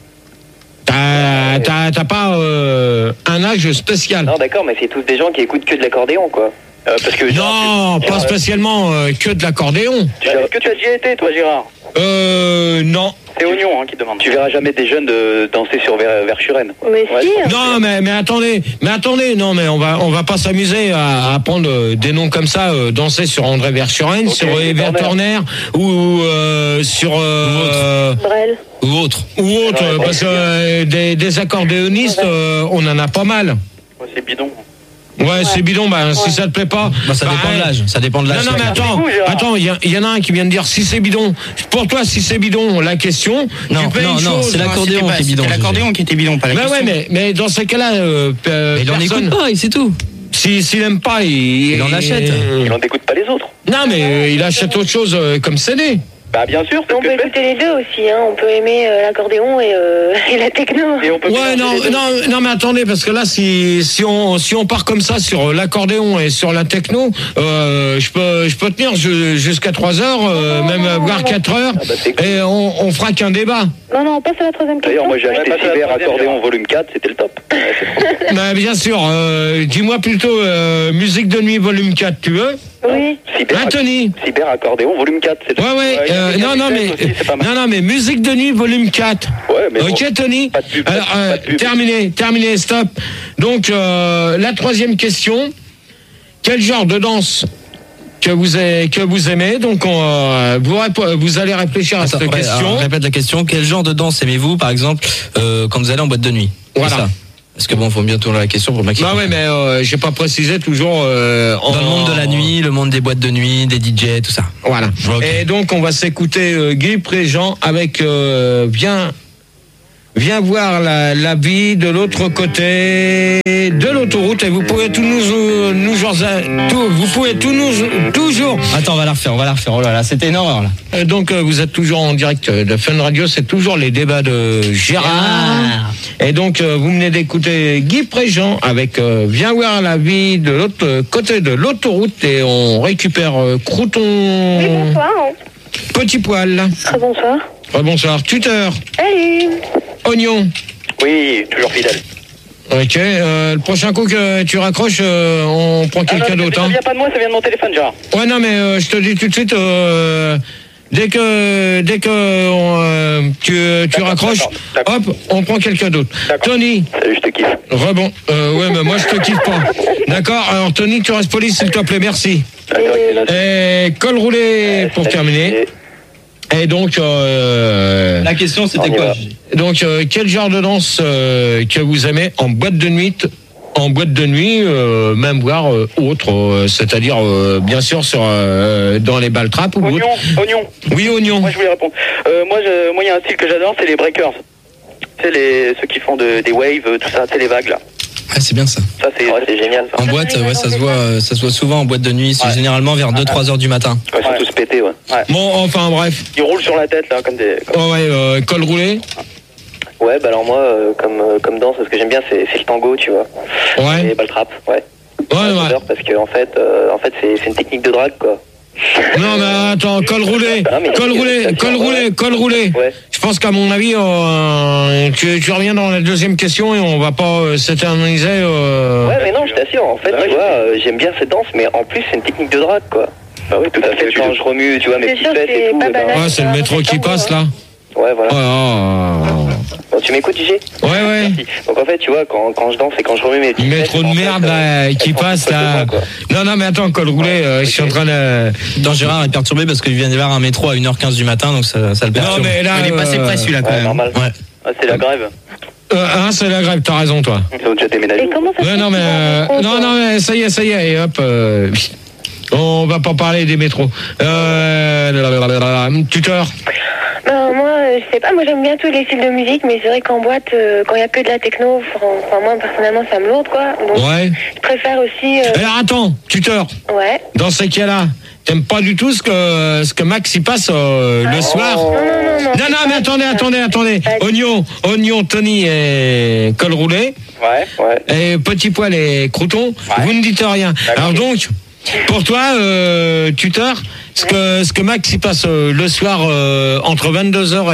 T'as, t'as, t'as pas euh, un âge spécial. Non, d'accord, mais c'est tous des gens qui écoutent que de l'accordéon, quoi. Euh, parce que Non, pas spécialement euh, que de l'accordéon. Est-ce que tu as déjà été, toi, Gérard? Euh, non. C'est Oignon hein, qui demande. Tu verras jamais des jeunes de danser sur Ver- Verschuren. Mais si. Non, mais, mais attendez, mais attendez, non, mais on va, on va pas s'amuser à, à prendre euh, des noms comme ça, euh, danser sur André Verschuren, Ok, sur Evert Turner. Turner, ou euh, sur euh, Brel. Ou autre. ou autre, Ouais, euh, ouais, parce que c'est bien. euh, des, des accordéonistes, euh, on en a pas mal. Ouais, c'est bidon. Ouais, c'est bidon, bah, si ça te plaît pas. Bah, ça dépend de l'âge. Ça dépend de l'âge. Non, non, mais chacun. attends, C'est fou, Gérard. attends, il y, a- il y en a un qui vient de dire si c'est bidon. Pour toi, si c'est bidon, la question. Non, tu fais non, une non, chose. c'est l'accordéon C'était pas- qui est bidon. C'était l'accordéon qui était bidon, pas la Mais question. ouais, mais, mais dans ces cas-là, euh, euh, Mais il en personne- écoute pas, et c'est tout. Si, s'il aime pas, il, Il en achète. Il n'en écoute pas les autres. Non, mais euh, il achète autre chose euh, comme C D. Bah, bien sûr, c'est On ce que peut je fais. écouter les deux aussi, hein. On peut aimer euh, l'accordéon et, euh, et la techno. Et on peut Ouais, mélanger non, les deux. non, non, mais attendez, parce que là, si, si on, si on part comme ça sur l'accordéon et sur la techno, euh, je peux, je peux tenir ju- jusqu'à trois heures, euh, même voire quatre heures, Ah bah, c'est cool. et on, on fera qu'un débat. Non, non, on passe à la troisième question. D'ailleurs, moi j'ai acheté Ouais, passe à la Cyber troisième, accordéon Gérard. volume quatre, c'était le top. Ouais, c'est trop. Bah, bien sûr, euh, dis-moi plutôt euh, musique de nuit volume quatre, tu veux? Oui. Cyber, Anthony. Cyber accordéon, volume quatre. C'est Ouais, ouais, euh, non, non, mais, non, non, mais musique de nuit, volume quatre. Ouais, mais ok, bon, Tony. pas de pub, Alors, pas de euh, pub. terminé, terminé, stop. Donc, euh, la troisième question. Quel genre de danse que vous, avez, que vous aimez? Donc, on, euh, vous, répo- vous allez réfléchir à Attends, cette ouais, question. alors, je répète la question. Quel genre de danse aimez-vous, par exemple, euh, quand vous allez en boîte de nuit? Voilà. C'est ça. Parce que bon, faut bien tourner la question pour Maxime. Bah ouais, mais euh, j'ai pas précisé toujours. Euh, en, Dans le monde de la nuit, le monde des boîtes de nuit, des D J, tout ça. Voilà. Okay. Et donc, on va s'écouter euh, Guy Préjean avec euh, Viens, viens voir la, la vie de l'autre côté de l'autoroute. Et vous pouvez tout nous, nous genre, tout, vous pouvez tout nous, toujours. Attends, on va la refaire, on va la refaire. Oh là là, c'était une horreur là. Euh, donc, euh, vous êtes toujours en direct de Fun Radio. C'est toujours les débats de Gérard. Ah. Et donc, euh, vous venez d'écouter Guy Préjean avec euh, Viens voir la vie de l'autre côté de l'autoroute. Et on récupère euh, Crouton. Oui, bonsoir. Petit Poil. Très bonsoir. Oh, bonsoir. Tuteur. Salut. Oignon. Oui, toujours fidèle. Ok. Euh, le prochain coup que tu raccroches, euh, on prend Ah, quelqu'un non, d'autre. ça Hein. vient pas de moi, ça vient de mon téléphone, Gérard. Ouais, non, mais euh, je te dis tout de suite. Euh, Dès que, dès que on, euh, tu, tu raccroches, d'accord, hop, on prend quelqu'un d'autre. Tony. Salut, je te kiffe. Rebond. Euh, ouais, mais moi je te kiffe pas. D'accord. Alors Tony, tu restes poli, s'il te plaît. Merci. Et col roulé pour terminer. Et donc, euh, la question c'était quoi? Donc, euh, quel genre de danse euh, que vous aimez en boîte de nuit? En boîte de nuit, euh, même voire euh, autre, euh, c'est-à-dire euh, bien sûr sur euh, dans les baltraps ou Oignon, autre. oignon. Oui, oignon. Moi, je voulais répondre. Euh, moi, je- moi, il y a un style que j'adore, c'est les breakers. C'est les ceux qui font de- des waves, tout ça, c'est les vagues là. Ah, c'est bien ça. Ça, c'est ouais, c'est génial. Ça. En boîte, ouais, ça se voit, euh, ça se voit souvent en boîte de nuit. C'est Ouais. généralement vers deux trois heures du matin. Ouais, ils sont tous pétés, ouais. ouais. Bon, enfin bref. Ils roulent sur la tête là, comme des. Comme... Oh, ouais, euh, col roulé. Ouais, bah alors moi, euh, comme euh, comme danse, ce que j'aime bien, c'est c'est le tango, tu vois. Ouais. Et baltrap, ouais. Ouais, ouais. J'adore parce que en fait, euh, en fait, c'est c'est une technique de drague, quoi. Non, mais attends, col roulé, Ah, mais col oui, roulé, ça col tient, roulé, ouais. col roulé. Ouais. Je pense qu'à mon avis, euh, tu, tu reviens dans la deuxième question et on va pas euh, s'éterniser. Euh... Ouais, mais non, je t'assure, en fait, tu vois, euh, j'aime bien cette danse, mais en plus, c'est une technique de drague, quoi. Bah oui, tout à fait. Quand je remue, tu vois, mes C'est petites sûr, fesses et c'est tout. pas eh ben, banal. Ouais, c'est le métro qui passe là. Ouais, voilà. Oh, oh, oh. Bon, tu m'écoutes, J G? Ouais, ouais. Merci. Donc en fait, tu vois, quand, quand je danse et quand je remue mes petites fesses, Métro de en fait, merde euh, là, elles qui font passe tout là. simplement, quoi. Non, non, mais attends, col roulé, euh, je suis en train de. Dans Gérard est perturbé parce qu'il vient d'y avoir un métro à une heure quinze du matin, donc ça, ça le perturbe. Non, mais là. Il est passé euh, près celui-là quand Ouais, même. normal. Ouais. Ah, c'est la grève. Euh, hein, c'est la grève, t'as raison, toi. Ils ont déjà déménagé. Et comment ça se Ouais, fait non, mais. qu'ils euh, vont en non, métro, non, mais ça y est, ça y est, et hop. Euh, on va pas parler des métros. Euh. Lalalala, tuteur. Ben, moi, euh, je sais pas, moi j'aime bien tous les styles de musique, mais c'est vrai qu'en boîte, euh, quand il y a que de la techno, enfin moi personnellement ça me lourde quoi. Donc Ouais. je préfère aussi. euh, Alors attends, tuteur. Ouais. Dans ces cas-là, t'aimes pas du tout ce que ce que Max y passe euh, le soir. Non, non, non, non. Non, non, mais attendez, attendez, attendez. Oignon, oignon, Tony et col roulé. Ouais, ouais. Et petit poil et crouton. Vous ne dites rien. Alors donc, pour toi, euh, tuteur, ce que ce que Max y passe euh, le soir euh, entre vingt-deux heures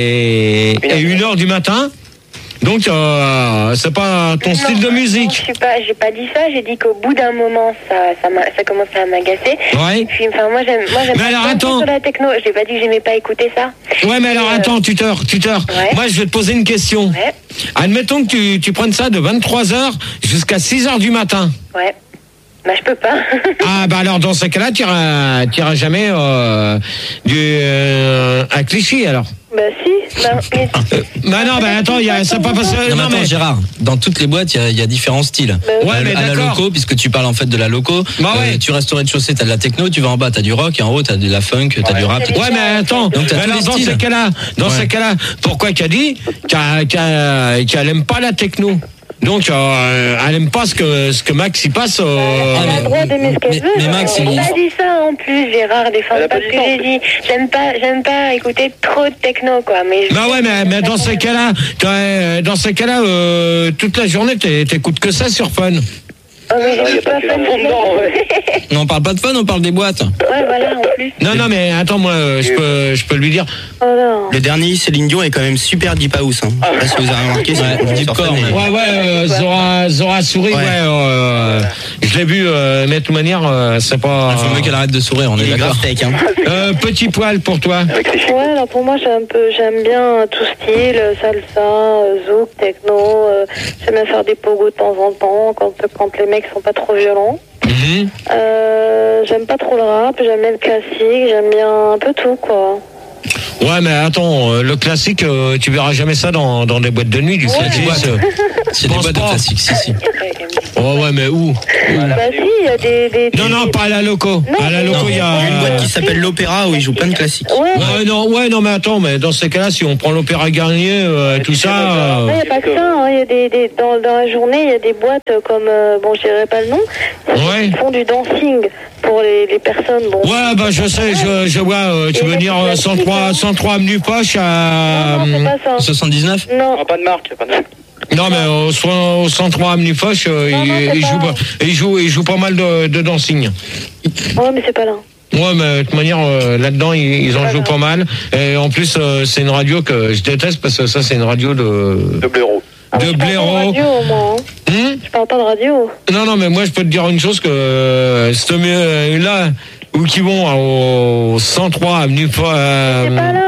et et une heure du matin. Donc, euh, c'est pas ton Non, style de non, musique. je suis pas, j'ai pas dit ça. J'ai dit qu'au bout d'un moment, ça, ça, m'a, ça commence à m'agacer. Ouais. Et puis, enfin, moi, j'aime, moi, j'aime Mais pas alors, danser attends. sur la techno. J'ai pas dit que j'aimais pas écouter ça. Ouais, mais alors Et, euh, attends, tuteur, tuteur. Ouais. Moi, je vais te poser une question. Ouais. Admettons que tu, tu prennes ça de vingt-trois heures jusqu'à six heures du matin. Ouais. Bah, je peux pas. Ah, bah alors, dans ce cas-là, tu iras, tu iras jamais euh, du, euh, à Clichy, alors. Bah, si. Bah, mais- Bah non, bah attends, il y a, c'est pas parce que. Non, mais Non, attends, mais. Gérard, dans toutes les boîtes, il y a- il y, a différents styles. Ouais, à, mais à la d'accord. loco, puisque tu parles en fait de la loco. Bah ouais. Euh, tu restes au rez-de-chaussée, t'as de la techno, tu vas en bas, t'as du rock, et en haut, t'as de la funk, t'as du rap. Ouais, mais attends, Donc, t'as mais tous alors les dans styles. ces cas-là, dans Ouais. ces cas-là, pourquoi qu'elle dit qu'elle qu'elle- qu'elle aime pas la techno? Donc, euh, elle aime pas ce que, ce que Max y passe. euh, Elle a le droit d'aimer ce qu'elle mais- veut. mais Max, j'ai il- pas dit ça en plus, Gérard. Défends Elle a pas pas ce dit que ça, en j'ai dit. J'aime pas, j'aime pas écouter trop de techno, quoi. Mais je- Bah ouais, mais, mais dans ces cas-là, t'as, euh, dans ces cas-là, euh, toute la journée, t'é- t'écoutes que ça sur Fun. Oh, mais Non, je y a suis pas pas que fan dans le de monde, ouais. Non, on parle pas de fun, on parle des boîtes. Ouais, voilà, en plus. Non, non, mais attends, moi, euh, je peux, je peux lui dire. Oh non. Le dernier, Céline Dion, est quand même super deep house. Hein. Je sais pas si vous avez remarqué, c'est Ouais, une deep sur core, Fun, même. mais- Ouais, ouais, euh, Zora, Zora, Zora sourit, ouais. ouais euh, je l'ai vu, euh, mais de toute manière, euh, c'est pas. Il faut mieux qu'elle arrête de sourire, on est, est d'accord. Hein. euh, petit poil pour toi. Ouais, alors pour moi, j'aime un peu, j'aime bien tout style, salsa, zouk, techno. Euh, j'aime bien faire des pogos de temps en temps quand quand les mecs sont pas trop violents. Mm-hmm. Euh, j'aime pas trop le rap, j'aime bien le classique, j'aime bien un peu tout, quoi. Ouais, mais attends, euh, le classique, euh, tu verras jamais ça dans, dans des boîtes de nuit, du ouais. classique. Euh, c'est des boîtes de classique, si, si. Oh ouais, mais où? Bah si, il y a des, des, des... Non, non, pas à la loco. Non, à la loco, il y a une boîte qui s'appelle l'Opéra où ils jouent plein de classiques. Ouais, ouais, ouais, non, ouais, non, mais attends, mais dans ces cas-là, si on prend l'Opéra Garnier, euh, tout ça... Il euh... n'y a pas que ça, hein, y a des, des, dans, dans la journée, il y a des boîtes comme, euh, bon, je dirais pas le nom, ouais. qui font du dancing pour les, les personnes. Bon. Ouais, bah je sais, je, je vois, euh, tu veux dire euh, cent trois, cent trois avenue Poche à... Non, non, c'est pas ça. soixante-dix-neuf Non. Non, pas de marque, pas de marque. Non, mais au, au cent trois avenue Foch, euh, non, non, il, il, joue pas, il, joue, il joue pas mal de, de dancing. Ouais, mais c'est pas là. Ouais, mais de toute manière, euh, là-dedans, ils, ils en jouent pas mal. Et en plus, euh, c'est une radio que je déteste parce que ça, c'est une radio de... De blaireau. Ah, de je blaireau. parle pas de radio, moi. Hein. Hum je parle pas de radio. Non, non, mais moi, je peux te dire une chose que euh, c'est mieux là où qui vont au cent trois avenue Foch. Euh, c'est pas là.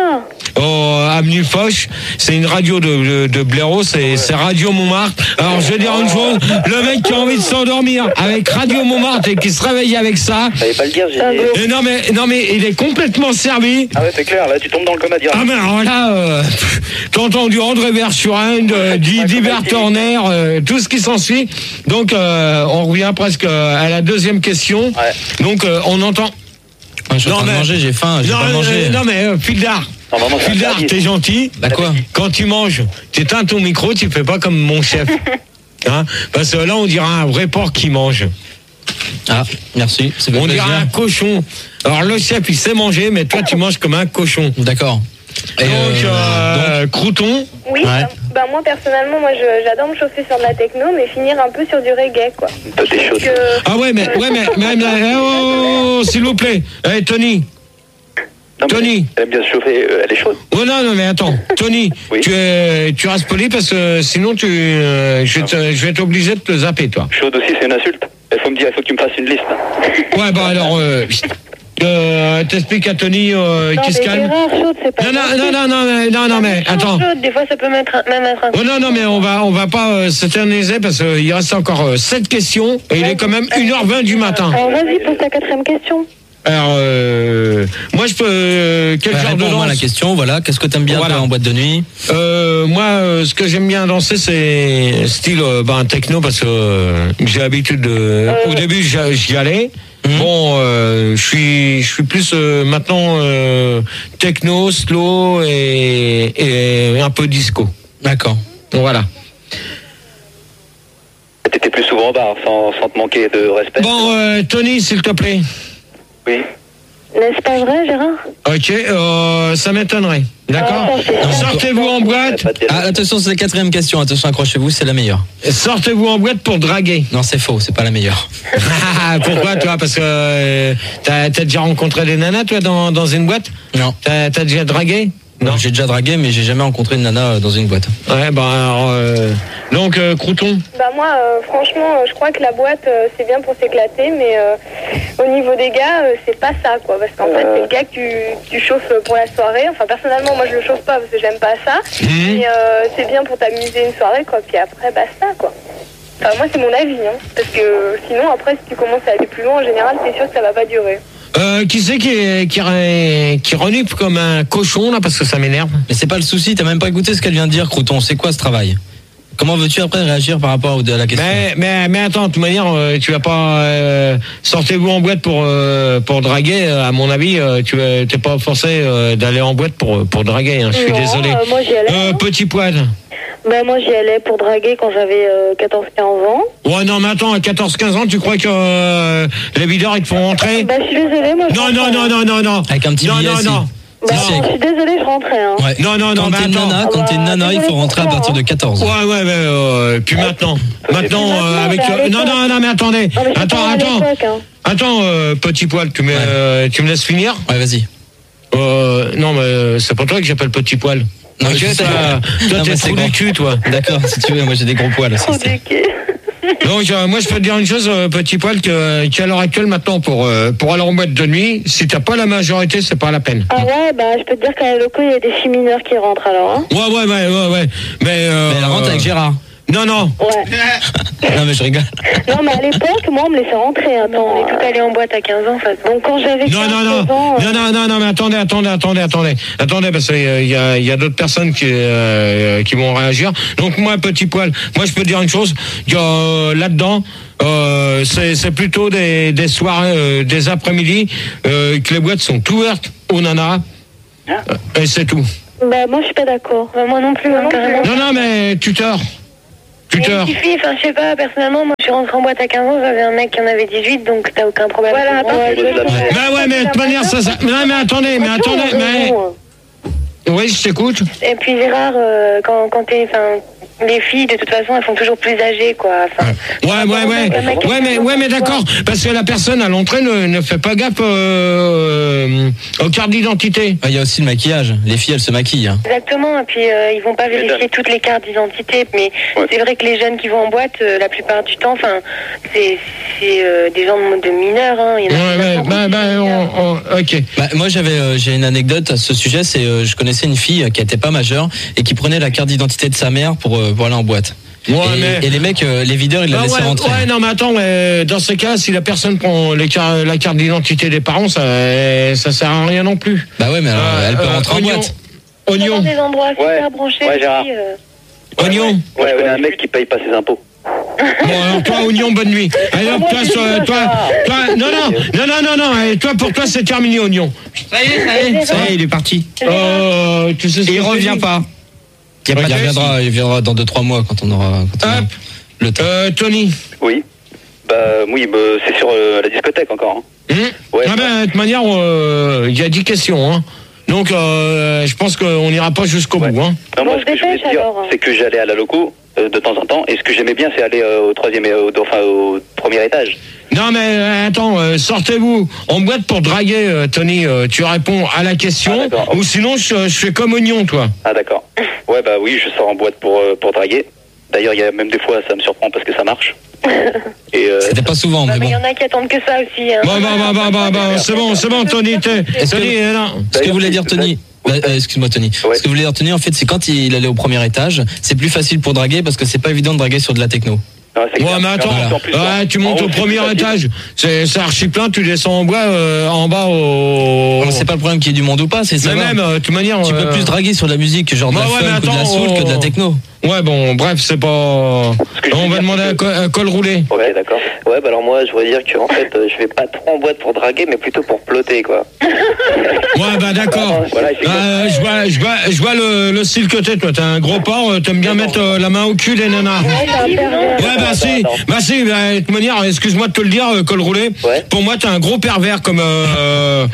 Au avenue Foch, c'est une radio de, de, de blaireau, c'est, c'est Radio Montmartre. Alors je vais dire une chose, le mec qui a envie de s'endormir avec Radio Montmartre et qui se réveille avec ça. Je savais pas le dire, j'ai et non mais non mais il est complètement servi. Ah ouais, c'est clair, là tu tombes dans le coma direct. Ah mais alors là, euh, t'entends du André Verschuren, euh, d'Hubert Turner, euh, tout ce qui s'ensuit. Donc euh, on revient presque à la deuxième question. Ouais. Donc euh, on entend. Je suis en train de manger, j'ai faim, j'ai non, pas mangé. Euh, non mais euh, Fildar. Fildar, t'es gentil. Bah quoi? Quand tu manges, t'éteins ton micro, tu fais pas comme mon chef. Hein? Parce que là, on dirait un vrai porc qui mange. Ah, merci. On dirait un cochon. Alors le chef, il sait manger, mais toi, tu manges comme un cochon. D'accord. Et donc, euh, euh, donc, Crouton. Oui, ouais. bah, bah moi personnellement, moi je, j'adore me chauffer sur de la techno, mais finir un peu sur du reggae, quoi. Que... Ah ouais, mais, ouais, mais, mais, mais oh, oh, oh, s'il vous plaît, hey, Tony. Non, Tony. Elle aime bien se chauffer, euh, elle est chaude. Oh non, non, mais attends, Tony, oui. tu, es, tu restes poli parce que sinon tu, euh, je, te, je vais être obligé de te zapper, toi. Chaude aussi, c'est une insulte. Il faut me dire, il faut que tu me fasses une liste. Ouais, bah alors, euh, euh, t'expliques à Tony euh, qui se calme. Chaude, c'est pas non, non, non, non, non, non, non, non, mais attends. Chaude, des fois, ça peut mettre, même être un... Oh non, non, mais on va, on va pas euh, s'éterniser parce qu'il reste encore euh, sept questions et il est quand même une heure vingt du matin. Alors vas-y, pose ta quatrième question. Alors, euh, moi, je peux... Euh, quel bah, genre de danse? Réponds-moi à la question, voilà. Qu'est-ce que t'aimes bien voilà. en boîte de nuit? euh, Moi, euh, ce que j'aime bien danser, c'est style euh, bah, techno, parce que euh, j'ai l'habitude de... Euh... Au début, j'y allais. Mmh. Bon, euh, je suis, je suis plus euh, maintenant euh, techno, slow et, et un peu disco. D'accord. Voilà. T'étais plus souvent au bar, sans, sans te manquer de respect. Bon, euh, Tony, s'il te plaît. Oui. N'est-ce pas vrai, Gérard? Ok, euh, ça m'étonnerait. D'accord. Ah, sortez-vous en boîte. Ah, attention, c'est la quatrième question. Attention, accrochez-vous, c'est la meilleure. Sortez-vous en boîte pour draguer. Non, c'est faux, c'est pas la meilleure. Pourquoi, toi? Parce que euh, t'as, t'as déjà rencontré des nanas, toi, dans, dans une boîte? Non. T'as, t'as déjà dragué? Non, j'ai déjà dragué, mais j'ai jamais rencontré une nana dans une boîte. Ouais, bah alors, euh, donc, euh, Crouton. Bah moi, euh, franchement, je crois que la boîte, euh, c'est bien pour s'éclater, mais euh, au niveau des gars, euh, c'est pas ça, quoi. Parce qu'en euh... fait, c'est le gars que tu, tu chauffes pour la soirée. Enfin, personnellement, moi, je le chauffe pas parce que j'aime pas ça. Mmh. Mais euh, c'est bien pour t'amuser une soirée, quoi. Puis après, basta, quoi. Enfin, moi, c'est mon avis, hein. Parce que sinon, après, si tu commences à aller plus loin, en général, c'est sûr que ça va pas durer. Euh, qui c'est qui, qui, qui renifle comme un cochon, là, parce que ça m'énerve? Mais c'est pas le souci, t'as même pas écouté ce qu'elle vient de dire, Crouton. C'est quoi ce travail? Comment veux-tu après réagir par rapport à la question? Mais, mais, mais attends, de toute manière, euh, tu vas pas... Euh, sortez-vous en boîte pour, euh, pour draguer, à mon avis, euh, tu t'es pas forcé euh, d'aller en boîte pour, pour draguer, hein, je suis non, désolé. Euh, moi, j'y allais. Euh, petit poil. Ben moi j'y allais pour draguer quand j'avais euh, quatorze quinze ans. Ouais non mais attends, à quatorze quinze ans tu crois que euh, les videurs ils te font rentrer? Ben je suis désolée moi je Non non non non non non. Avec un petit non, billet non, si. non. Ben, non. Je suis désolée, je rentrais. Hein. Ouais. Non, non, non, quand mais t'es attends. nana, quand ah t'es une nana, il faut rentrer à partir de quatorze. Ouais, ouais, mais euh, puis maintenant. Maintenant, euh, avec. Euh, non, non, non, mais attendez. Non, mais attends, attends. Hein. Attends, euh, petit poil, tu me, ouais. euh, tu me laisses finir? Ouais, vas-y. Euh, non, mais c'est pas toi que j'appelle petit poil. Non, ok, toi, toi, t'es trop du cul, toi. D'accord, si tu veux, moi j'ai des gros poils aussi. Trop du cul. Donc euh, moi je peux te dire une chose, euh, petit poil, que qu'à l'heure actuelle maintenant pour euh, pour aller en boîte de nuit, si t'as pas la majorité, c'est pas la peine. Ah ouais, bah je peux te dire qu'à la loco, il y a des filles mineures qui rentrent alors. Hein. Ouais ouais ouais ouais ouais. Mais, euh, Mais elle rentre avec Gérard. Non non. Ouais. Non mais je rigole. Non mais à l'époque, moi on me laissait rentrer. Hein. Non, on est tout allé en boîte à quinze ans, en fait. Donc quand j'avais Non, non, non, ans, non, non, non, non, mais attendez, attendez, attendez, attendez, attendez, parce qu'il y a, il y a d'autres personnes qui, euh, qui vont réagir. Donc moi, petit poil, moi je peux dire une chose, il y a, euh, là-dedans, euh, c'est, c'est plutôt des, des soirées, euh, des après-midi, euh, que les boîtes sont ouvertes aux nanas, euh, et c'est tout. Bah moi je suis pas d'accord. Bah, moi non plus, hein, carrément. Non, non, mais tuteur. Tuteur. Il suffit, enfin, je sais pas, personnellement, moi, je suis rentrée en boîte à quinze ans, j'avais un mec qui en avait dix-huit, donc t'as aucun problème. Voilà, attends, ouais, je- Bah ouais, mais de toute manière, ça, ça, non, mais attendez, mais attendez, mais... Oui, je t'écoute. Et puis Gérard, euh, quand, quand t'es, enfin, les filles, de toute façon, elles sont toujours plus âgées, quoi. Enfin, Ouais, ouais, ouais. Ouais, mais, ouais, mais d'accord. Parce que la personne à l'entrée ne, ne fait pas gaffe euh, aux cartes d'identité. Il y a aussi le maquillage. Les filles, elles se maquillent. Hein. Exactement, et puis euh, ils vont pas vérifier toutes les cartes d'identité, mais c'est vrai que les jeunes qui vont en boîte, euh, la plupart du temps, enfin, c'est, c'est euh, des gens de, de mineurs, hein. Il y en a Ouais, ouais, bah, bah, on, on, ok. Bah, moi, j'avais, euh, j'ai une anecdote à ce sujet. C'est, euh, je connaissais une fille qui était pas majeure et qui prenait la carte d'identité de sa mère pour, euh, pour aller en boîte. Ouais, et, mais- et les mecs, euh, les videurs, ils la Ah laissaient ouais, rentrer. ouais, non, mais attends, mais dans ce cas, si la personne prend les car- la carte d'identité des parents, ça, ça sert à rien non plus. Bah ouais, mais alors, Euh, elle peut euh, rentrer en oignon. boîte. Dans Oignon. des endroits super branchés. Ouais, Gérard. aussi, euh. Oignon. Ouais, ouais, un mec qui paye pas ses impôts. Bon, alors toi, Oignon, bonne nuit. Allez, hop, toi, toi, toi, toi, non, non, non, non, non, non, allez, toi, pour toi, c'est terminé, Oignon. Ça y est, ça y est, ça y est, il est parti. Euh, tu sais ce Et il que je te revient dis pas. Il, y a pas de reviendra, il viendra dans deux trois mois quand on aura, quand on aura Hop. le temps. Euh, Tony. Oui. Bah oui, bah, c'est sur euh, la discothèque encore. Hein. Hum Ouais. Ah ben, de toute manière, euh, il y a dix questions, hein. Donc, euh, je pense qu'on n'ira pas jusqu'au bout, hein. Non, moi, Bon, ce que je voulais dépêche, dire, alors. c'est que j'allais à la loco euh, de temps en temps, et ce que j'aimais bien, c'est aller euh, au troisième, euh, au, enfin au premier étage. Non mais euh, attends, euh, sortez-vous en boîte pour draguer, euh, Tony. Euh, tu réponds à la question, Ah, ou sinon je, je fais comme Oignon, toi. Ah d'accord. Ouais, bah oui, je sors en boîte pour euh, pour draguer. D'ailleurs, il y a même des fois, ça me surprend parce que ça marche. Et euh, C'était pas souvent, Bah, mais mais il bon. y en a qui attendent que ça aussi, hein. Bon, bah, bah, bah, bah, bah, c'est bon, c'est bon, Tony. t'es- Est-ce que- Tony, euh, non. Ce que voulait dire Tony. Bah, euh, excuse-moi Tony. Ouais. Ce que voulait dire Tony, en fait, c'est quand il allait au premier étage, c'est plus facile pour draguer parce que c'est pas évident de draguer sur de la techno. non, c'est Ouais, clair. mais attends, En plus, ouais, tu montes en haut, au c'est premier plus facile. étage, c'est c'est archi plein, tu descends en bois, euh, en bas au... Non, c'est pas le problème qu'il y ait du monde ou pas, c'est ça. Mais même, euh, de toute manière... Tu euh, peux plus draguer sur de la musique, genre de bah la ouais, mais funk ou de la attends, soul que de la oh. techno. Ouais, bon, bref, c'est pas... que je On veux va dire, demander c'est un que- col, un col roulé. Ouais, d'accord. Ouais, bah alors moi, je voudrais dire que en fait, euh, je vais pas trop en boîte pour draguer, mais plutôt pour plotter, quoi. Ouais, bah d'accord. Voilà, il fait quoi Euh, je vois, je vois, je vois le, le style que t'es, toi. T'es un gros porc, euh, t'aimes bien mettre euh, la main au cul des nanas. Ouais, bah si, bah si, bah, de toute manière, excuse-moi de te le dire, euh, col roulé. Ouais. Pour moi, t'es un gros pervers, comme euh,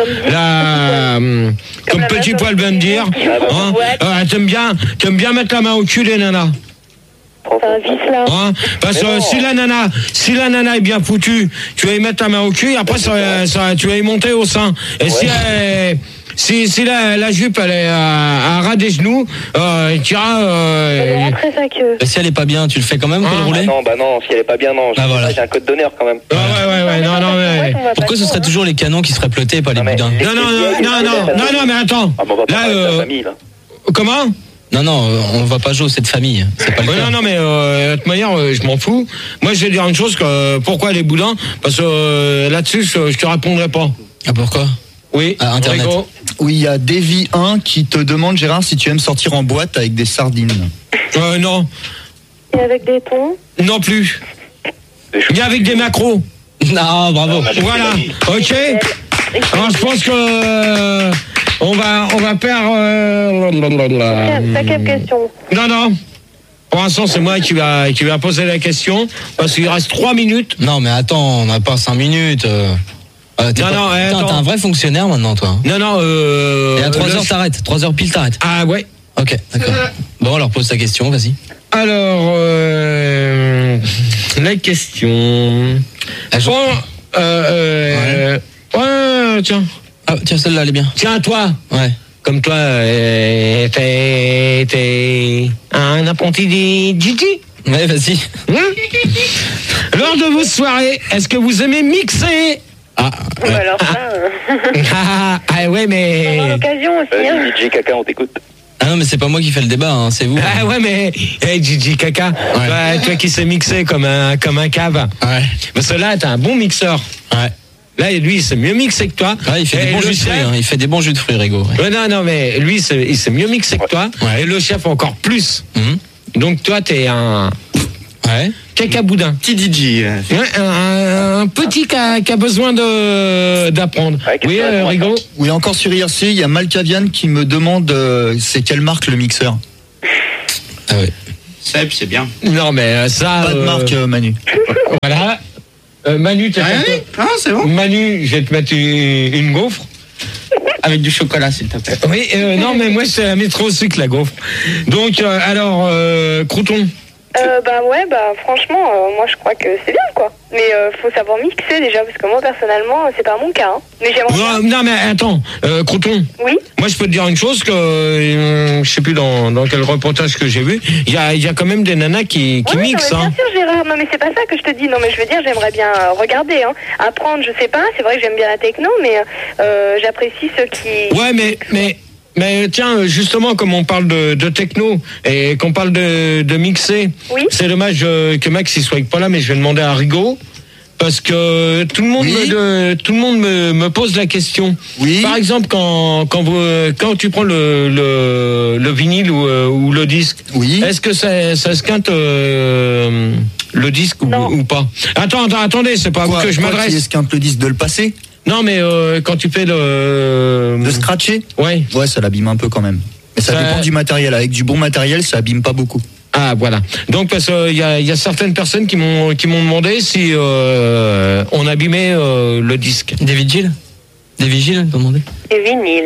la, euh, comme la petit poil vient de dire. Hein. Euh, t'aimes bien, t'aimes bien mettre la main au cul des nanas. C'est un vice là. Hein, parce que si la nana, si la nana est bien foutue, tu vas y mettre ta main au cul et après ça, ça, tu vas y monter au sein. Et si elle, si, si la, la jupe elle est à, à ras des genoux, euh, tu iras. Euh, Rentrer sa queue. Et si elle est pas bien, tu le fais quand même, col Ah, roulé Ah non, bah non, si elle est pas bien, non. Ah, voilà. J'ai un code d'honneur quand même. ouais, ouais, ouais, ouais, non, non, mais. Pourquoi ce serait toujours les canons qui seraient plotés et pas les mais- boudins Non, non, non, non, non, non, non, mais attends. Ah, bon, on va pas Là, parler de euh, la famille, là. comment? Non, non, euh, on va pas jouer cette famille. C'est pas le Ouais, cas. non, non, mais euh, de toute manière, euh, je m'en fous. Moi, je vais dire une chose, que, euh, pourquoi les boudins? Parce que euh, là-dessus, je, je te répondrai pas. Ah, pourquoi? Oui, Ah, Internet. Rigo. Oui, il y a Davy un qui te demande, Gérard, si tu aimes sortir en boîte avec des sardines. Euh, non, Et avec des tons. non plus. Ni avec des macros. Non, bravo. Voilà, ok. Alors, je pense que euh, on va, on va perdre. Euh, Cinquième question. non, non. Pour l'instant, c'est moi qui va, qui va poser la question parce qu'il reste trois minutes. Non, mais attends, on n'a pas cinq minutes. Euh... Euh, t'es Non, pas- non, eh, Putain, attends. t'es un vrai fonctionnaire maintenant, toi. Non, non. Euh, Et à trois le- heures, t'arrêtes. trois heures pile, t'arrêtes. Ah ouais. Ok, d'accord. Bon, alors pose ta question, vas-y. Alors, euh, la question. Ah, je- Bon, euh, euh, ouais, tiens. Ah, tiens, celle-là, elle est bien. Tiens, toi. Ouais. Comme toi, euh, t'es, t'es un apprenti des Gigi. Ouais, vas-y. Lors de vos soirées, est-ce que vous aimez mixer? Ah, Ouais, alors ça, euh, ah, ah ouais, on mais. aura l'occasion aussi. Hein. D J Kaka, on t'écoute. Ah non, mais c'est pas moi qui fais le débat, hein, c'est vous. Ah ouais, mais. Hey, Gigi Kaka, Ouais. toi, toi qui sais mixer comme un, comme un cave. Ouais. Parce que là, t'as un bon mixeur. Ouais. Là, lui, il sait mieux mixer que toi. Ouais, il fait Et des bons le jus de fruits, chef- hein, il fait des bons jus de fruits, Rigo. Ouais. Ouais, non, non, mais lui, c'est- il sait mieux mixer que toi. Ouais. Et le chef encore plus. Mhm. Donc, toi, t'es un. Ouais. Caca boudin. Petit D J. euh. Ouais, un, un petit qui a, qui a besoin de, d'apprendre. Ouais, qu'est-ce Oui, que ça euh, répond à Rigo. Oui, encore sur I R C, il y a Malkavian qui me demande euh, c'est quelle marque le mixeur. Ah ouais. Seb, c'est bien. Non, mais euh, ça. Pas de euh, marque, euh, Manu. Voilà. Euh, Manu, t'as Ah fait- oui, ah, c'est bon. Manu, je vais te mettre une, une gaufre. Avec du chocolat, s'il te plaît. Oui, euh, non, mais moi, je la mets trop au sucre, la gaufre. Donc, euh, alors, euh, Crouton. Euh, bah ouais, bah franchement, euh, moi je crois que c'est bien quoi. Mais euh, faut savoir mixer déjà, parce que moi personnellement, c'est pas mon cas. Hein. Mais j'aimerais Non, bien. non, mais attends, euh, Crouton. Oui. Moi, je peux te dire une chose que euh, je sais plus dans, dans quel reportage que j'ai vu. Il y a, il y a quand même des nanas qui, qui Oui, non, mixent. mais bien Hein. sûr, Gérard. Non, mais c'est pas ça que je te dis. Non, mais je veux dire, j'aimerais bien euh, regarder, hein. Apprendre, je sais pas. C'est vrai que j'aime bien la techno, mais euh, j'apprécie ceux qui. Ouais, mais, mais, mais tiens, justement, comme on parle de, de techno et qu'on parle de, de mixer, Oui. c'est dommage euh, que Max il soit pas là, mais je vais demander à Rigo. Parce que tout le monde, Oui. me, de- tout le monde me, me pose la question. Oui. Par exemple, quand, quand, vous, quand tu prends le, le, le vinyle ou, euh, ou le disque, Oui. est-ce que ça, ça esquinte euh, le disque ou, Non. ou pas? Attends, attends, attendez, c'est pas à vous Quoi, que je quoi qui m'adresse. esquinte le disque de le passer, Non, mais euh, quand tu fais le... de scratcher. Ouais. Ouais, ça l'abîme un peu quand même. Mais ça, Ça- dépend du matériel. Avec du bon matériel, ça abîme pas beaucoup. Ah voilà. Donc parce qu'il y a, y a certaines personnes qui m'ont qui m'ont demandé si euh, on abîmait euh, le disque. Des vigiles Des vigiles, t'as demandé Et vinyle.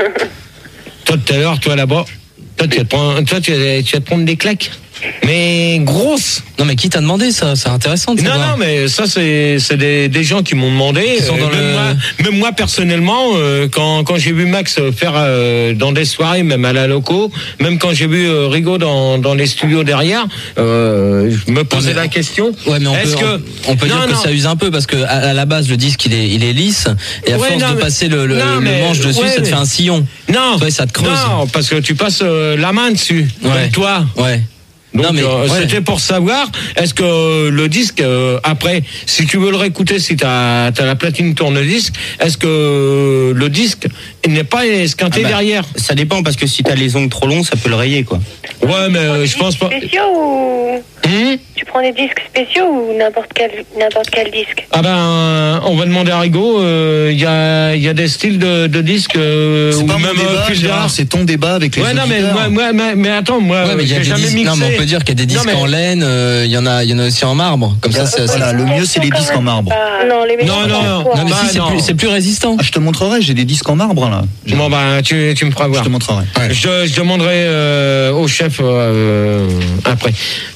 Toi tout à l'heure, toi là-bas, toi tu vas te prendre, toi tu vas, tu vas te prendre des claques. Mais grosses. Non, mais qui t'a demandé ça? C'est intéressant de Non, savoir. non, mais ça, c'est c'est des, des gens qui m'ont demandé. Qui sont dans même, le- moi, même moi, personnellement, euh, quand, quand j'ai vu Max faire euh, dans des soirées, même à la loco, même quand j'ai vu euh, Rigo dans, dans les studios derrière, euh, je me posais mais- la question. Ouais, mais on est-ce peut, que on, on peut Non, dire que non. ça use un peu parce que à, à la base le disque il est, il est lisse et à Ouais, force non, de mais- passer le, le, non, le mais- manche dessus, ouais, ça te mais- fait un sillon. Non, Ouais, ça te creuse. non, parce que tu passes euh, la main dessus, Ouais. comme toi. Ouais. Donc Non, mais- euh, ouais. c'était pour savoir, est-ce que euh, le disque, euh, après, si tu veux le réécouter, si tu as, la platine tourne-disque, est-ce que euh, le disque n'est pas esquinté Ah bah, derrière? Ça dépend parce que si t'as les ongles trop longs, ça peut le rayer quoi. Ouais, mais euh, je pense pas. Spéciaux ou. Hum Tu prends des disques spéciaux ou n'importe quel, n'importe quel disque? Ah ben, on va demander à Rigo, il y, a, y a des styles de, de disques, euh, C'est ou pas même mon débat, euh, fil Gérard, d'art. c'est ton débat avec les Ouais, non, mais, auditeurs. moi, moi, mais, mais attends, moi, Ouais, mais il y a j'ai des jamais disques. mixé. Non, mais on peut dire qu'il y a des Non, disques mais- en laine. euh, Il y en a, il y en a aussi en marbre. Comme ça, c'est. Voilà, c'est- le mieux c'est les disques en marbre. Non, les Non, non, non. Non, mais Bah, si, c'est non. plus, c'est plus résistant. Ah, je te montrerai, j'ai des disques en marbre là. Je, Bon, ben, tu, tu me feras je voir. te montrerai. Je, je demanderai euh, au chef euh, après.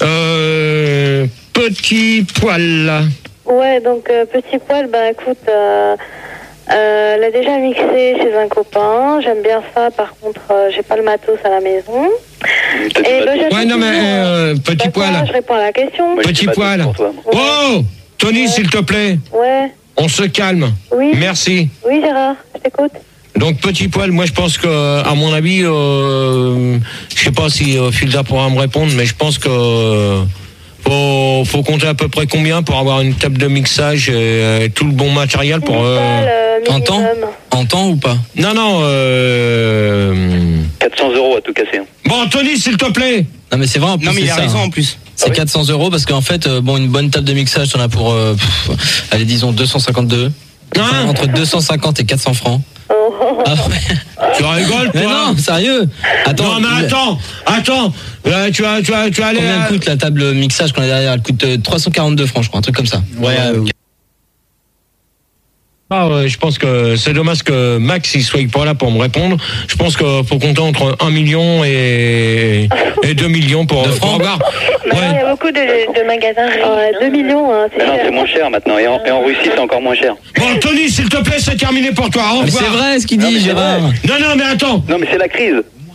Euh, petit poil. Ouais, donc euh, petit poil, bah écoute, euh, euh, elle a déjà mixé chez un copain. J'aime bien ça. Par contre, euh, j'ai pas le matos à la maison. T'as du Et matos. le j'attends Ouais, non, mais toujours, euh, petit bah, quoi, poil. Je réponds à la question. Moi, j'ai Petit du matos poil. pour toi. Oh, Tony, s'il te plaît, Ouais, on se calme. oui. Merci. Oui, Gérard, je t'écoute. Donc petit poil, moi je pense que, à mon avis, euh, je sais pas si euh, Filda pourra me répondre, mais je pense que euh, faut, faut compter à peu près combien pour avoir une table de mixage et, euh, tout le bon matériel pour. euh, Poil, euh, En temps minimum. En temps ou pas? Non, non. Euh... quatre cents euros à tout casser. hein. Bon, Tony, s'il te plaît. Non, mais c'est vrai en plus. Non mais c'est il a ça, raison hein. en plus. C'est quatre cents euros parce qu'en fait, euh, bon, une bonne table de mixage, t'en as pour, euh, pff, allez, disons deux cent cinquante-deux. Enfin, entre deux cent cinquante et quatre cents francs. Ah, ouais. Tu rigoles, toi? Mais non, sérieux. Attends, non, mais attends, attends. Euh, tu vas, tu vas, tu vas aller. Combien à- elle coûte la table mixage qu'on a derrière? Elle coûte euh, trois cent quarante-deux francs, je crois, un truc comme ça. Ouais, euh, Ah ouais, je pense que c'est dommage que Max il soit pas là pour me répondre. Je pense qu'il faut compter entre un million et, et deux millions pour, De pour francs avoir. Il y Ouais. a beaucoup de, de magasins. Ouais, deux millions, hein, c'est Ah non, cher. c'est moins cher maintenant. Et en, et en Russie, c'est encore moins cher. Bon, Tony, s'il te plaît, c'est terminé pour toi. Au Mais revoir. c'est vrai ce qu'il Non, dit, mais c'est Gérard. vrai. Non, non, mais attends. Non, mais c'est la crise.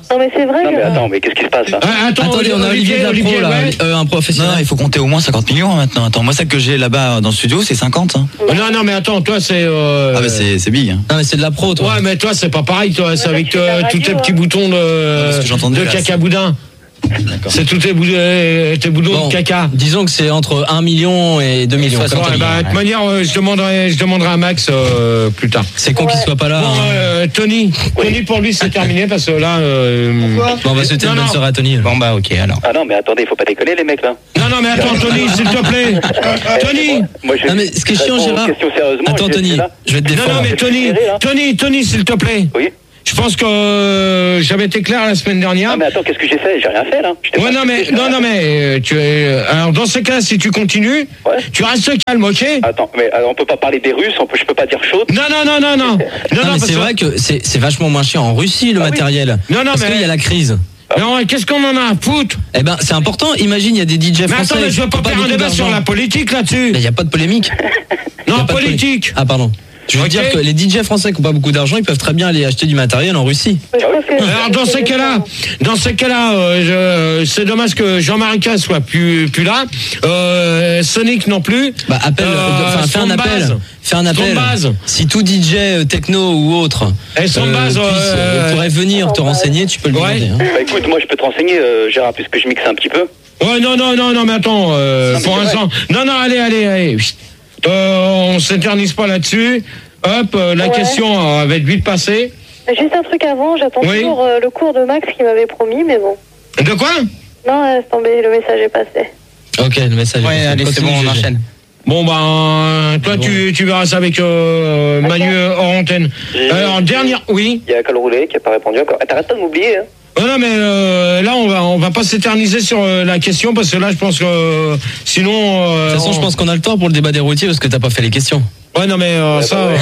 Non, mais c'est vrai Non, que. mais attends, mais qu'est-ce qui se passe là Ah, attends, Attendez, on a Olivier, Olivier, Olivier, là, ouais. euh, un professionnel. Non, il faut compter au moins cinquante millions hein, maintenant. Attends, moi, ça que j'ai là-bas dans le studio, c'est cinquante. Hein. Non, non, mais attends, toi, c'est. Euh... Ah, bah, c'est, c'est big. Hein. Non, mais c'est de la pro, toi. Ouais, mais toi, c'est pas pareil, toi. C'est avec euh, tous tes petits boutons de, que j'entendais, de là, caca boudin. C'est tous tes, bou- euh, tes boutons Bon, de caca. disons que c'est entre un million et deux millions. Ouais, bah, de toute manière, euh, je demanderai, je demanderai à Max euh, plus tard. C'est con qu'il soit pas là. Bon, hein. euh, Tony, Tony pour lui c'est terminé parce que là. Euh, Bon, on va souhaiter Non, une bonne non. soirée à Tony. Bon bah ok alors. Ah non, mais attendez, faut pas déconner les mecs là. Non, non, mais attends, Tony, s'il te plaît. Tony. Moi, je Non, mais ce qui est chiant, réponds aux Gérard. questions sérieusement, Attends, je- Tony, là. je vais te Non, défendre. non, mais Tony, Tony, Tony, s'il te plaît. Oui. Je pense que euh, j'avais été clair la semaine dernière. Ah mais attends, qu'est-ce que j'ai fait? J'ai rien fait là. J'étais Ouais, pas- non, mais, non, non, mais, euh, tu es, alors, dans ce cas, si tu continues, Ouais. tu restes calme, ok? Attends, mais euh, on peut pas parler des Russes, on peut, je peux pas dire chaude. Non, non, non, non, non. Non, Non, mais parce c'est que- vrai que c'est c'est vachement moins cher en Russie le Ah oui. matériel. Non, non, parce mais- qu'il y a la crise. Non, qu'est-ce qu'on en a à foutre? Eh ben, c'est important. Imagine, il y a des D J Mais français. attends, mais je veux qui ont pas faire un beaucoup débat sur d'argent. la politique là-dessus. Mais il n'y a pas de polémique. Il y a Non, pas de politique. Ah, pardon. Je veux Ok. dire que les D J français qui n'ont pas beaucoup d'argent, ils peuvent très bien aller acheter du matériel en Russie. Je trouve que- Alors dans ces cas-là, dans ces cas-là, euh, je- c'est dommage que Jean-Marie K soit plus plus là, euh, Sonic non plus. Bah, appelle, Euh, enfin, fais un Strombase. appel. Fais un appel. Strombase. Si tout D J euh, techno ou autre Et Strombase, puisse, euh, euh, pourrait venir te renseigner, tu peux le Ouais. demander. hein. Bah écoute, moi je peux te renseigner, euh, Gérard, puisque je mixe un petit peu. Ouais, non, non, non, non, mais attends, euh, Non, mais pour c'est l'instant, non, non, allez, allez, allez, Chut. euh, on s'éternise pas là-dessus. Hop, euh, la Ouais. question euh, va être vite passée. Juste un truc avant, j'attends Oui. toujours euh, le cours de Max qui m'avait promis, mais bon. De quoi? Non, laisse tomber, le message est passé. Ok, le message. est Ouais, passé. allez, c'est Continue, bon, on G G. enchaîne. Bon, ben, toi, tu, tu verras ça avec euh, Manu euh, hors antenne. J'ai- Alors, dernière, oui. Il y a Col Roulé qui a pas répondu encore. Ah, t'arrêtes pas de m'oublier, hein. Oh non, mais euh, là, on va, on va pas s'éterniser sur euh, la question parce que là, je pense que euh, sinon. euh, De toute façon, je on- pense qu'on a le temps pour le débat des routiers parce que t'as pas fait les questions. Ouais, non, mais euh, ça. euh,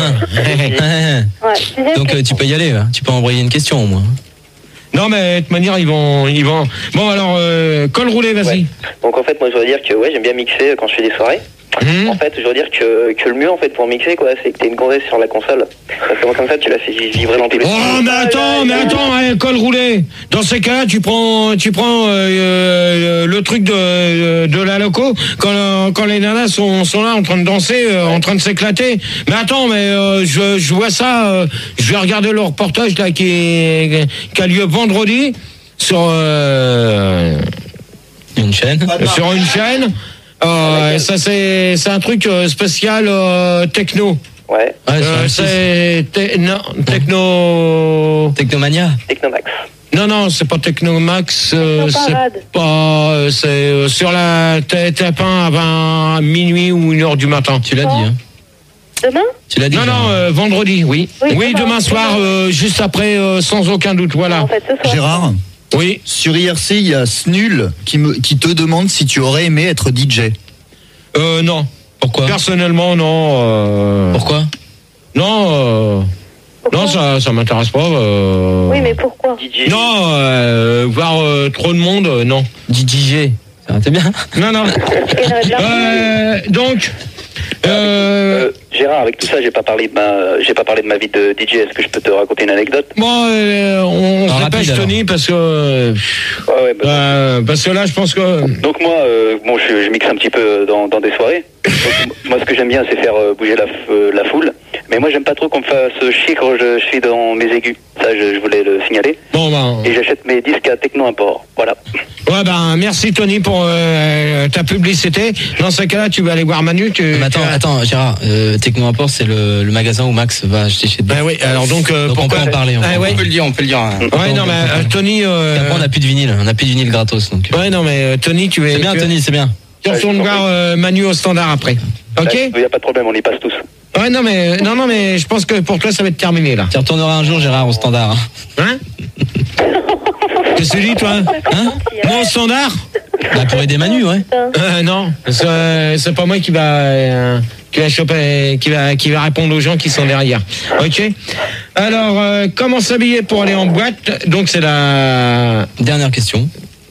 Ouais, sixième Donc euh, question. tu peux y aller, hein. Tu peux envoyer une question au moins. non, mais de toute manière, ils vont, ils vont. Bon, alors, euh, col roulé, vas-y. Ouais. Donc en fait, moi je voudrais dire que ouais, j'aime bien mixer quand je fais des soirées. Hum. En fait, je veux dire que, que le mieux en fait pour mixer quoi, c'est que t'es une gonzesse sur la console. Parce que moi comme ça, tu la fais vibrer dans tous les Oh, mais attends, mais attends, hein, col roulé. Dans ces cas-là, tu prends, tu prends euh, euh, le truc de, de la loco quand, quand les nanas sont, sont là en train de danser, euh, en train de s'éclater. Mais attends, mais euh, je, je vois ça. euh, je vais regarder le reportage là qui, est, qui a lieu vendredi sur euh, Une chaîne. sur une chaîne. Euh, ça c'est c'est un truc euh, spécial euh, techno. Ouais. Ouais, Euh, sur c'est te- non, techno. Technomania. Technomax. Non, non, c'est pas Technomax, euh, Technoparade. c'est pas, euh, c'est euh, sur la T T F un à vingt, à minuit ou une heure du matin. Tu l'as dit, hein. Demain? Tu l'as dit. Non, Gérard. non, euh, vendredi, oui. Oui, Oui, demain. demain soir, euh, juste après, euh, sans aucun doute, voilà. En fait, ce soir. Gérard, Oui. sur I R C, il y a Snul qui, me, qui te demande si tu aurais aimé être D J. Euh, non. Pourquoi Personnellement, non. euh, Pourquoi Non, euh, non, ça, ça m'intéresse pas. euh, Oui, mais pourquoi? D J. Non, euh, voir euh, trop de monde, euh, non. D J. Ça t'es bien. Non, non. Parce qu'il y en aurait de l'argent. Euh, donc, euh, Euh, Gérard, avec tout ça, j'ai pas parlé de ma, j'ai pas parlé de ma vie de D J. Est-ce que je peux te raconter une anecdote? bon, euh, on En se rapide, dépêche, alors. Tony, parce que, euh, Ouais, ouais. Bah, euh, parce que là, je pense que. donc moi, euh, bon, je, je mixe un petit peu dans, dans des soirées. Donc, moi, ce que j'aime bien, c'est faire euh, bouger la, f- euh, la foule. Mais moi, j'aime pas trop qu'on me fasse chier quand je, je suis dans mes aigus. Ça, je, je voulais le signaler. Bon, ben. Et j'achète mes disques à Techno Import. Voilà. Ouais, ben, merci, Tony, pour euh, ta publicité. Dans ce cas-là, tu vas aller voir Manu. Tu, Mais attends, tu- attends, Gérard. Euh, Techno Import, c'est le, le magasin où Max va acheter chez Ben oui, alors donc, euh, Donc on pourquoi peut en parler. Ah, ouais. On peut le dire, on peut le dire. hein. Ouais, non, mais euh, Tony. Euh, Après, on n'a plus de vinyle. On n'a plus de vinyle gratos. Donc. Ouais, non, mais euh, Tony, tu es. C'est bien, tu, Tony, c'est bien. Tu retournes Ouais, voir euh, Manu au standard après. Ok? Il n'y a pas de problème, on y passe tous. Ouais, non, mais, non, non, mais je pense que pour toi, ça va être terminé, là. Tu retourneras un jour, Gérard, au standard. Hein? Qu'est-ce que tu dis, toi? Hein? Non, au standard? Bah, pour aider Manu, ouais. Euh, non, c'est, euh, c'est pas moi qui va, euh, qui va choper, qui va, qui va répondre aux gens qui sont derrière. Ok. Alors, euh, comment s'habiller pour aller en boîte? Donc c'est la, Dernière question.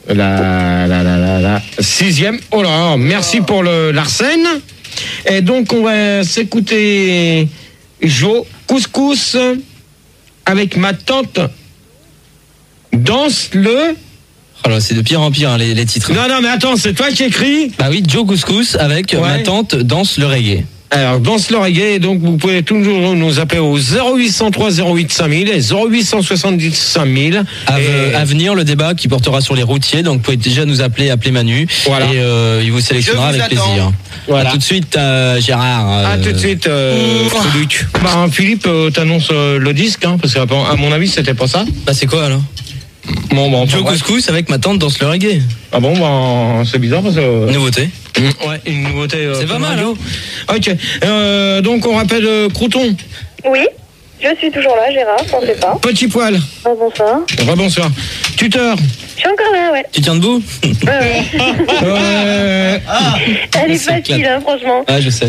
la, la, la, la, la sixième. Oh là, merci pour le l'arsène. Et donc on va s'écouter Jo Couscous avec ma tante danse le... Oh là, c'est de pire en pire hein, les, les titres. Non, non, mais attends, c'est toi qui écris. Bah oui, Joe Couscous avec Ouais. ma tante danse le reggae. Alors, danse le reggae, donc vous pouvez toujours nous appeler au zéro huit cent trois zéro huit cinq mille et zéro huit cent soixante-dix cinq mille. À, Et- à venir, le débat qui portera sur les routiers, donc vous pouvez déjà nous appeler, appeler Manu, Voilà. et euh, il vous sélectionnera Je vous avec attends. plaisir. Voilà. À tout de suite, euh, Gérard. euh, À tout de suite, euh, Luc. Bah, Philippe, euh, t'annonce euh, le disque, hein, parce qu'à à mon avis, c'était pas ça. Bah c'est quoi alors? Bon, bon, enfin, Joe bref. Couscous avec ma tante danse le reggae. Ah bon, bah, c'est bizarre parce que... Nouveauté. Ouais, une nouveauté. euh, C'est pas Fun mal, Radio. Ok, euh, donc on rappelle euh, Crouton, Oui, je suis toujours là, Gérard, t'en fais pas. Petit Poil, Ah, bonsoir. rebonsoir, Tuteur, Je suis encore là, ouais. Tu tiens debout? Ouais, ouais. euh, Elle est C'est facile, clair. hein, franchement. Ah, je sais.